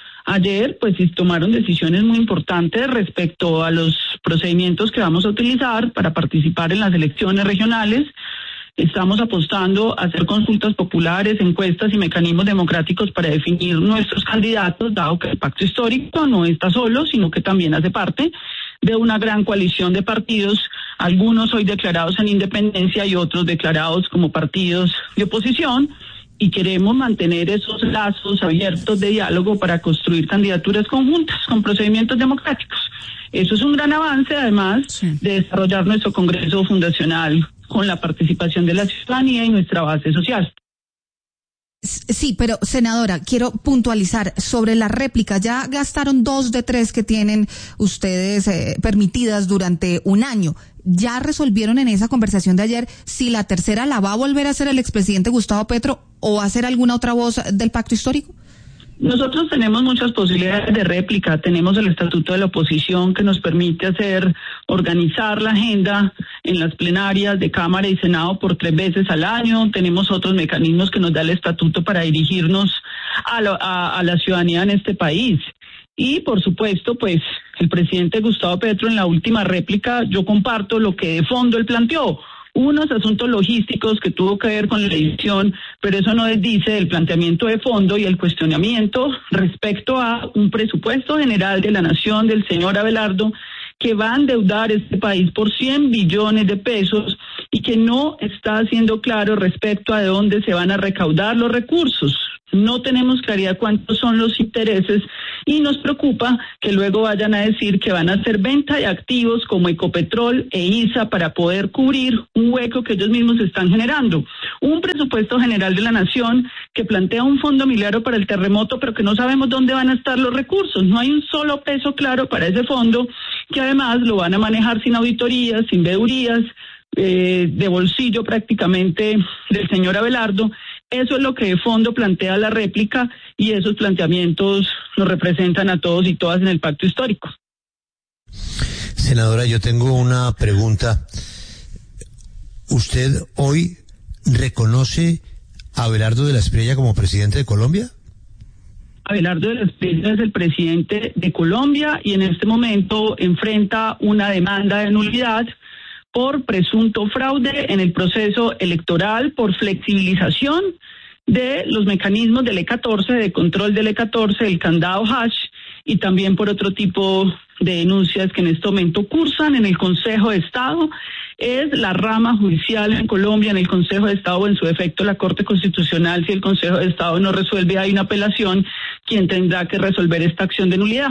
Speaker 28: Ayer, pues, tomaron decisiones muy importantes respecto a los procedimientos que vamos a utilizar para participar en las elecciones regionales. Estamos apostando a hacer consultas populares, encuestas y mecanismos democráticos para definir nuestros candidatos, dado que el pacto histórico no está solo, sino que también hace parte de una gran coalición de partidos, algunos hoy declarados en independencia y otros declarados como partidos de oposición, y queremos mantener esos lazos abiertos de diálogo para construir candidaturas conjuntas con procedimientos democráticos. Eso es un gran avance, además de desarrollar nuestro Congreso fundacional con la participación de la ciudadanía y nuestra base social.
Speaker 11: Sí, pero senadora, quiero puntualizar sobre la réplica. Ya gastaron 2 de 3 que tienen ustedes permitidas durante un año. ¿Ya resolvieron en esa conversación de ayer si la tercera la va a volver a hacer el expresidente Gustavo Petro o va a ser alguna otra voz del pacto histórico?
Speaker 28: Nosotros tenemos muchas posibilidades de réplica. Tenemos el estatuto de la oposición que nos permite organizar la agenda en las plenarias de Cámara y Senado por 3 veces al año. Tenemos otros mecanismos que nos da el estatuto para dirigirnos a la ciudadanía en este país. Y, por supuesto, pues, el presidente Gustavo Petro en la última réplica, yo comparto lo que de fondo él planteó: unos asuntos logísticos que tuvo que ver con la edición, pero eso no desdice del planteamiento de fondo y el cuestionamiento respecto a un presupuesto general de la nación del señor Abelardo que va a endeudar este país por 100 billones de pesos y que no está siendo claro respecto a de dónde se van a recaudar los recursos. No tenemos claridad cuántos son los intereses y nos preocupa que luego vayan a decir que van a hacer venta de activos como Ecopetrol e ISA para poder cubrir un hueco que ellos mismos están generando. Un presupuesto general de la nación que plantea un fondo milagro para el terremoto, pero que no sabemos dónde van a estar los recursos. No hay un solo peso claro para ese fondo, que además lo van a manejar sin auditorías, sin vedurías, de bolsillo prácticamente del señor Abelardo. Eso es lo que de fondo plantea la réplica y esos planteamientos nos representan a todos y todas en el pacto histórico.
Speaker 3: Senadora, yo tengo una pregunta. ¿Usted hoy reconoce a Abelardo de la Espriella como presidente de Colombia?
Speaker 28: Abelardo de la Espriella es el presidente de Colombia y en este momento enfrenta una demanda de nulidad por presunto fraude en el proceso electoral, por flexibilización de los mecanismos del E14, de control del E14, del candado hash, y también por otro tipo de denuncias que en este momento cursan en el Consejo de Estado. Es la rama judicial en Colombia, en el Consejo de Estado o en su defecto la Corte Constitucional. Si el Consejo de Estado no resuelve, hay una apelación, quien tendrá que resolver esta acción de nulidad.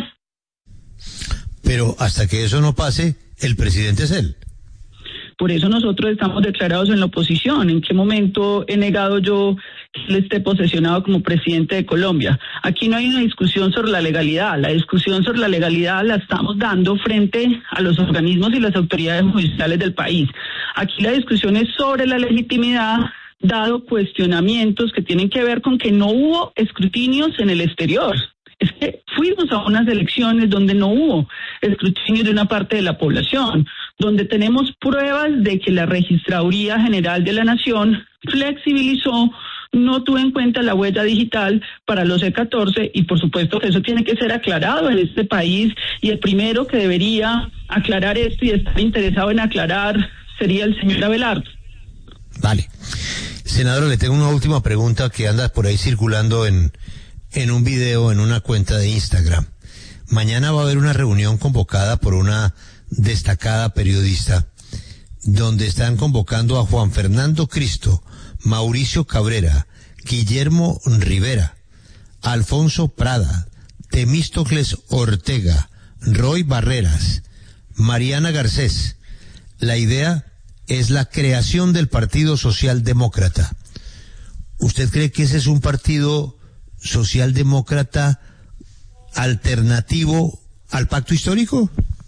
Speaker 3: Pero hasta que eso no pase, el presidente es él.
Speaker 28: Por eso nosotros estamos declarados en la oposición. ¿En qué momento he negado yo que él esté posesionado como presidente de Colombia? Aquí no hay una discusión sobre la legalidad. La discusión sobre la legalidad la estamos dando frente a los organismos y las autoridades judiciales del país. Aquí la discusión es sobre la legitimidad, dado cuestionamientos que tienen que ver con que no hubo escrutinios en el exterior. Es que fuimos a unas elecciones donde no hubo escrutinio de una parte de la población, donde tenemos pruebas de que la Registraduría General de la Nación flexibilizó, no tuvo en cuenta la huella digital para los E14 y por supuesto que eso tiene que ser aclarado en este país y el primero que debería aclarar esto y estar interesado en aclarar sería el señor Abelardo.
Speaker 3: Vale. Senador, le tengo una última pregunta que anda por ahí circulando en un video, en una cuenta de Instagram. Mañana va a haber una reunión convocada por una destacada periodista, donde están convocando a Juan Fernando Cristo, Mauricio Cabrera, Guillermo Rivera, Alfonso Prada, Temístocles Ortega, Roy Barreras, Mariana Garcés. La idea es la creación del Partido Socialdemócrata. ¿Usted cree que ese es un partido socialdemócrata alternativo al pacto histórico?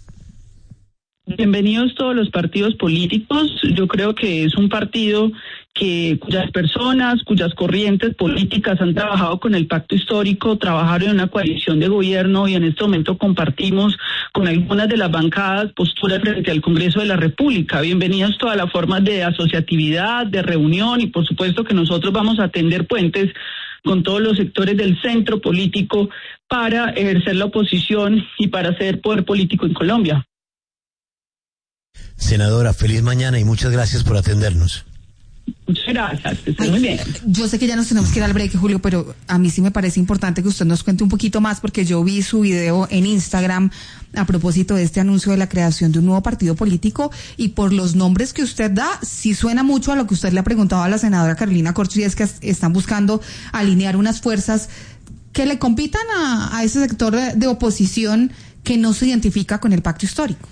Speaker 28: Bienvenidos todos los partidos políticos. Yo creo que es un partido cuyas personas, cuyas corrientes políticas han trabajado con el pacto histórico, trabajaron en una coalición de gobierno y en este momento compartimos con algunas de las bancadas posturas frente al Congreso de la República. Bienvenidos todas las formas de asociatividad, de reunión y por supuesto que nosotros vamos a tender puentes con todos los sectores del centro político para ejercer la oposición y para hacer poder político en Colombia.
Speaker 3: Senadora, feliz mañana y muchas gracias por atendernos.
Speaker 28: Muchas gracias, que estén muy bien.
Speaker 11: Yo sé que ya nos tenemos que ir al break, Julio, pero a mí sí me parece importante que usted nos cuente un poquito más, porque yo vi su video en Instagram a propósito de este anuncio de la creación de un nuevo partido político, y por los nombres que usted da, sí suena mucho a lo que usted le ha preguntado a la senadora Carolina Corcho, y es que están buscando alinear unas fuerzas que le compitan a ese sector de oposición que no se identifica con el pacto histórico.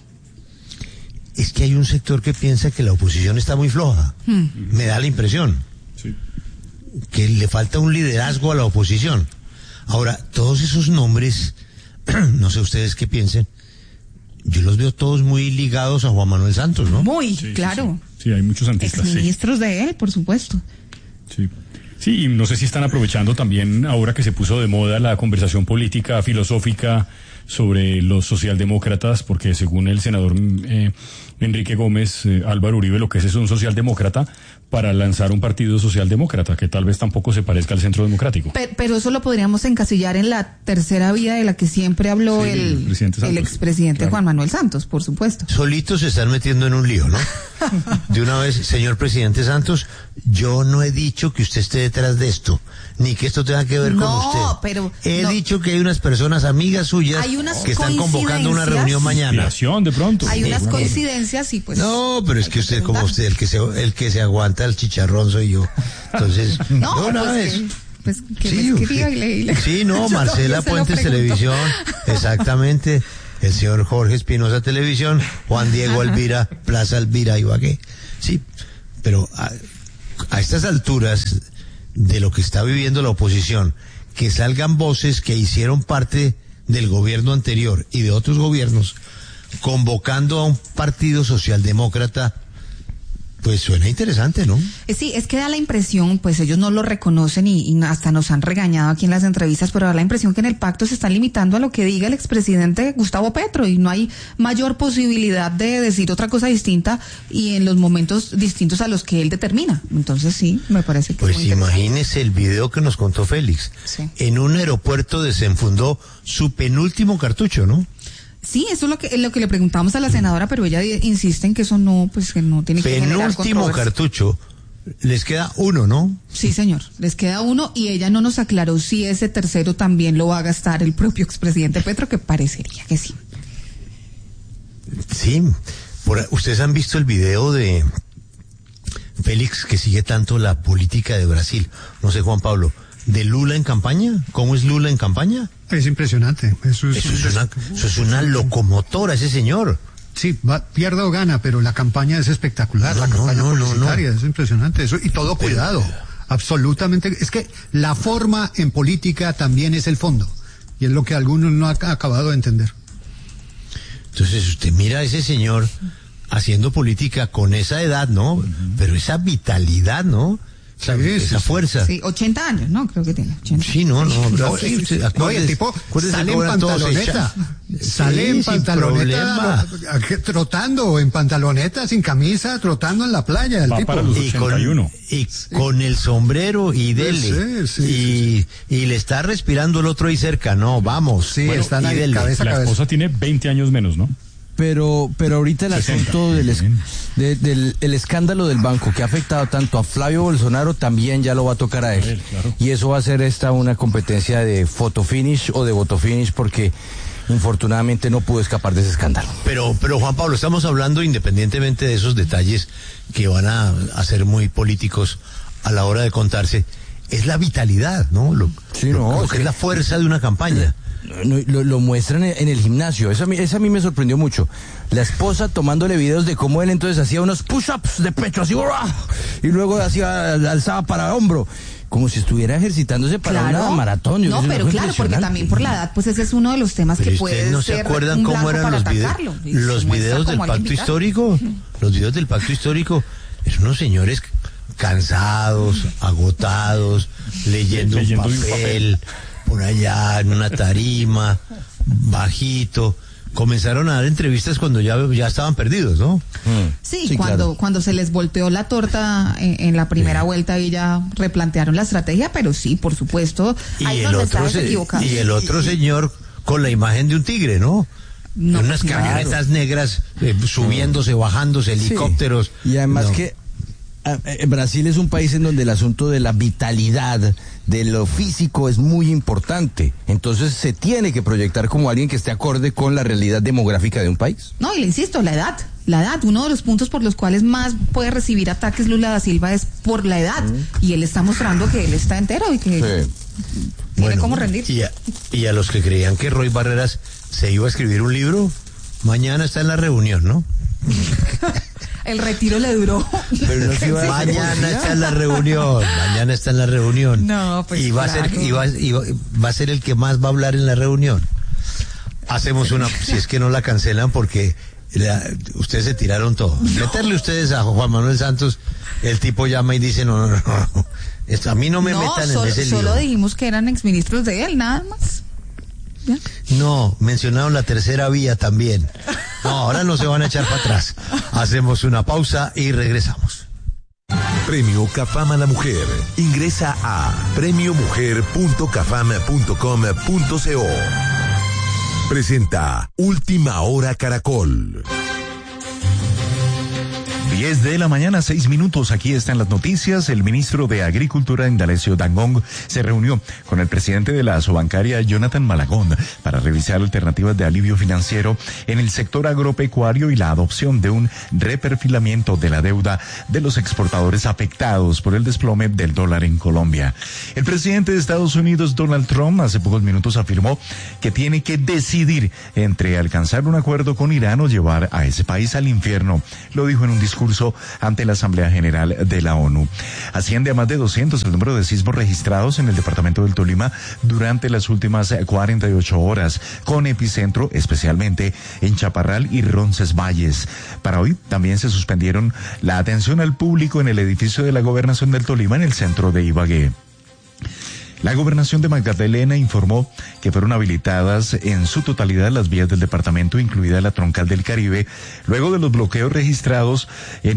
Speaker 3: Es que hay un sector que piensa que la oposición está muy floja. Me da la impresión. Sí. Que le falta un liderazgo a la oposición. Ahora, todos esos nombres, no sé ustedes qué piensen, yo los veo todos muy ligados a Juan Manuel Santos, ¿no?
Speaker 11: Muy, sí, claro.
Speaker 8: Sí, hay muchos santistas.
Speaker 11: Exministros de él, por supuesto.
Speaker 8: Sí. Sí, y no sé si están aprovechando también, ahora que se puso de moda la conversación política, filosófica, sobre los socialdemócratas, porque según el senador Enrique Gómez, Álvaro Uribe lo que es un socialdemócrata para lanzar un partido socialdemócrata que tal vez tampoco se parezca al Centro Democrático.
Speaker 11: Pero eso lo podríamos encasillar en la tercera vía de la que siempre habló el expresidente claro. Juan Manuel Santos, por supuesto.
Speaker 3: Solitos se están metiendo en un lío, ¿no? De una vez, señor presidente Santos, yo no he dicho que usted esté detrás de esto, ni que esto tenga que ver con usted.
Speaker 11: Pero
Speaker 3: he dicho que hay unas personas amigas suyas que están convocando una reunión mañana.
Speaker 8: De pronto.
Speaker 11: Hay unas coincidencias y pues.
Speaker 3: No, pero es que usted, como usted, el que se aguanta el chicharrón soy yo. Entonces, Sí, no, Marcela Puentes Televisión, exactamente. El señor Jorge Espinosa Televisión, Juan Diego Alvira, Plaza Alvira Ibagué. Sí, pero a estas alturas de lo que está viviendo la oposición, que salgan voces que hicieron parte del gobierno anterior y de otros gobiernos, convocando a un partido socialdemócrata, pues suena interesante, ¿no?
Speaker 11: Sí, es que da la impresión, pues ellos no lo reconocen y hasta nos han regañado aquí en las entrevistas, pero da la impresión que en el pacto se están limitando a lo que diga el expresidente Gustavo Petro y no hay mayor posibilidad de decir otra cosa distinta y en los momentos distintos a los que él determina. Entonces sí, me parece que
Speaker 3: pues imagínese el video que nos contó Félix. Sí. En un aeropuerto desenfundó su penúltimo cartucho, ¿no?
Speaker 11: Sí, eso es lo que le preguntamos a la senadora, pero ella insiste en que eso no, pues que no tiene que generar controversia.
Speaker 3: Penúltimo cartucho, les queda uno, ¿no?
Speaker 11: Sí, señor, les queda uno y ella no nos aclaró si ese tercero también lo va a gastar el propio expresidente Petro, que parecería que sí.
Speaker 3: Sí, ustedes han visto el video de Félix, que sigue tanto la política de Brasil, no sé, Juan Pablo, de Lula en campaña. ¿Cómo es Lula en campaña?
Speaker 6: Es impresionante. Eso
Speaker 3: es una locomotora, ese señor.
Speaker 6: Sí, pierda o gana, pero la campaña es espectacular. La campaña publicitaria es impresionante. Eso, y todo cuidado. Absolutamente. Es que la forma en política también es el fondo. Y es lo que algunos no han acabado de entender.
Speaker 3: Entonces usted mira a ese señor haciendo política con esa edad, ¿no? Pero esa vitalidad, ¿no? Esa fuerza.
Speaker 11: Sí, 80 años, ¿no? Creo que tiene 80.
Speaker 3: Sí, no,
Speaker 6: el tipo sale en pantaloneta. Sale en pantaloneta, trotando en pantaloneta, sin camisa, trotando en la playa. El
Speaker 8: va
Speaker 6: tipo.
Speaker 8: Para los 81.
Speaker 3: Con el sombrero y dele. Y le está respirando el otro ahí cerca. No, vamos.
Speaker 6: Sí, bueno, están ahí cabeza a cabeza.
Speaker 8: La esposa tiene 20 años menos, ¿no?
Speaker 12: Pero ahorita el 60. Asunto del escándalo del banco que ha afectado tanto a Flavio Bolsonaro también ya lo va a tocar a él. Claro. Y eso va a ser una competencia de photo finish o de voto finish porque infortunadamente no pudo escapar de ese escándalo.
Speaker 3: Pero Juan Pablo, estamos hablando independientemente de esos detalles que van a ser muy políticos a la hora de contarse, es la vitalidad, ¿no? Que es la fuerza de una campaña.
Speaker 12: Lo muestran en el gimnasio. Eso a mí me sorprendió mucho. La esposa tomándole videos de cómo él entonces hacía unos push-ups de pecho así, y luego alzaba para hombro, como si estuviera ejercitándose para una maratón.
Speaker 11: No, pero claro, porque también por la edad, pues ese es uno de los temas
Speaker 3: pero
Speaker 11: que puede
Speaker 3: ¿no se acuerdan cómo eran los videos del pacto histórico? Los videos del pacto histórico, es unos señores cansados, agotados, leyendo un papel por allá en una tarima, bajito. Comenzaron a dar entrevistas cuando ya estaban perdidos, ¿no?
Speaker 11: Sí, cuando se les volteó la torta en la primera vuelta y ya replantearon la estrategia, pero sí, por supuesto, hay unos mensajes equivocados.
Speaker 3: Y el otro señor con la imagen de un tigre, ¿no? Unas camionetas negras subiéndose, bajándose, helicópteros.
Speaker 12: Y además que Brasil es un país en donde el asunto de la vitalidad, de lo físico es muy importante. Entonces se tiene que proyectar como alguien que esté acorde con la realidad demográfica de un país.
Speaker 11: No, y le insisto, la edad, uno de los puntos por los cuales más puede recibir ataques Lula da Silva es por la edad. Y él está mostrando que él está entero y que tiene cómo rendir.
Speaker 3: Y a los que creían que Roy Barreras se iba a escribir un libro, mañana está en la reunión, ¿no?
Speaker 11: El retiro le duró.
Speaker 3: Pero mañana está en la reunión.
Speaker 11: No, pues
Speaker 3: y va a ser el que más va a hablar en la reunión. Hacemos si es que no la cancelan porque ustedes se tiraron todo. Meterle ustedes a Juan Manuel Santos, el tipo llama y dice no. A mí no me metan en ese lío.
Speaker 11: Solo dijimos que eran exministros de él, nada más. ¿Ya?
Speaker 3: No, mencionaron la tercera vía también. No, ahora no se van a echar para atrás. Hacemos una pausa y regresamos.
Speaker 7: Premio Cafam a la Mujer. Ingresa a premiomujer.cafam.com.co. Presenta Última Hora Caracol.
Speaker 13: 10:00 a.m, 6 minutos. Aquí están las noticias. El ministro de Agricultura, Indalecio Dangond, se reunió con el presidente de la Asobancaria, Jonathan Malagón, para revisar alternativas de alivio financiero en el sector agropecuario y la adopción de un reperfilamiento de la deuda de los exportadores afectados por el desplome del dólar en Colombia. El presidente de Estados Unidos, Donald Trump, hace pocos minutos afirmó que tiene que decidir entre alcanzar un acuerdo con Irán o llevar a ese país al infierno. Lo dijo en un discurso ante la Asamblea General de la ONU. Asciende a más de 200 el número de sismos registrados en el departamento del Tolima durante las últimas 48 horas, con epicentro especialmente en Chaparral y Roncesvalles. Para hoy también se suspendieron la atención al público en el edificio de la Gobernación del Tolima en el centro de Ibagué. La Gobernación de Magdalena informó que fueron habilitadas en su totalidad las vías del departamento, incluida la troncal del Caribe, luego de los bloqueos registrados en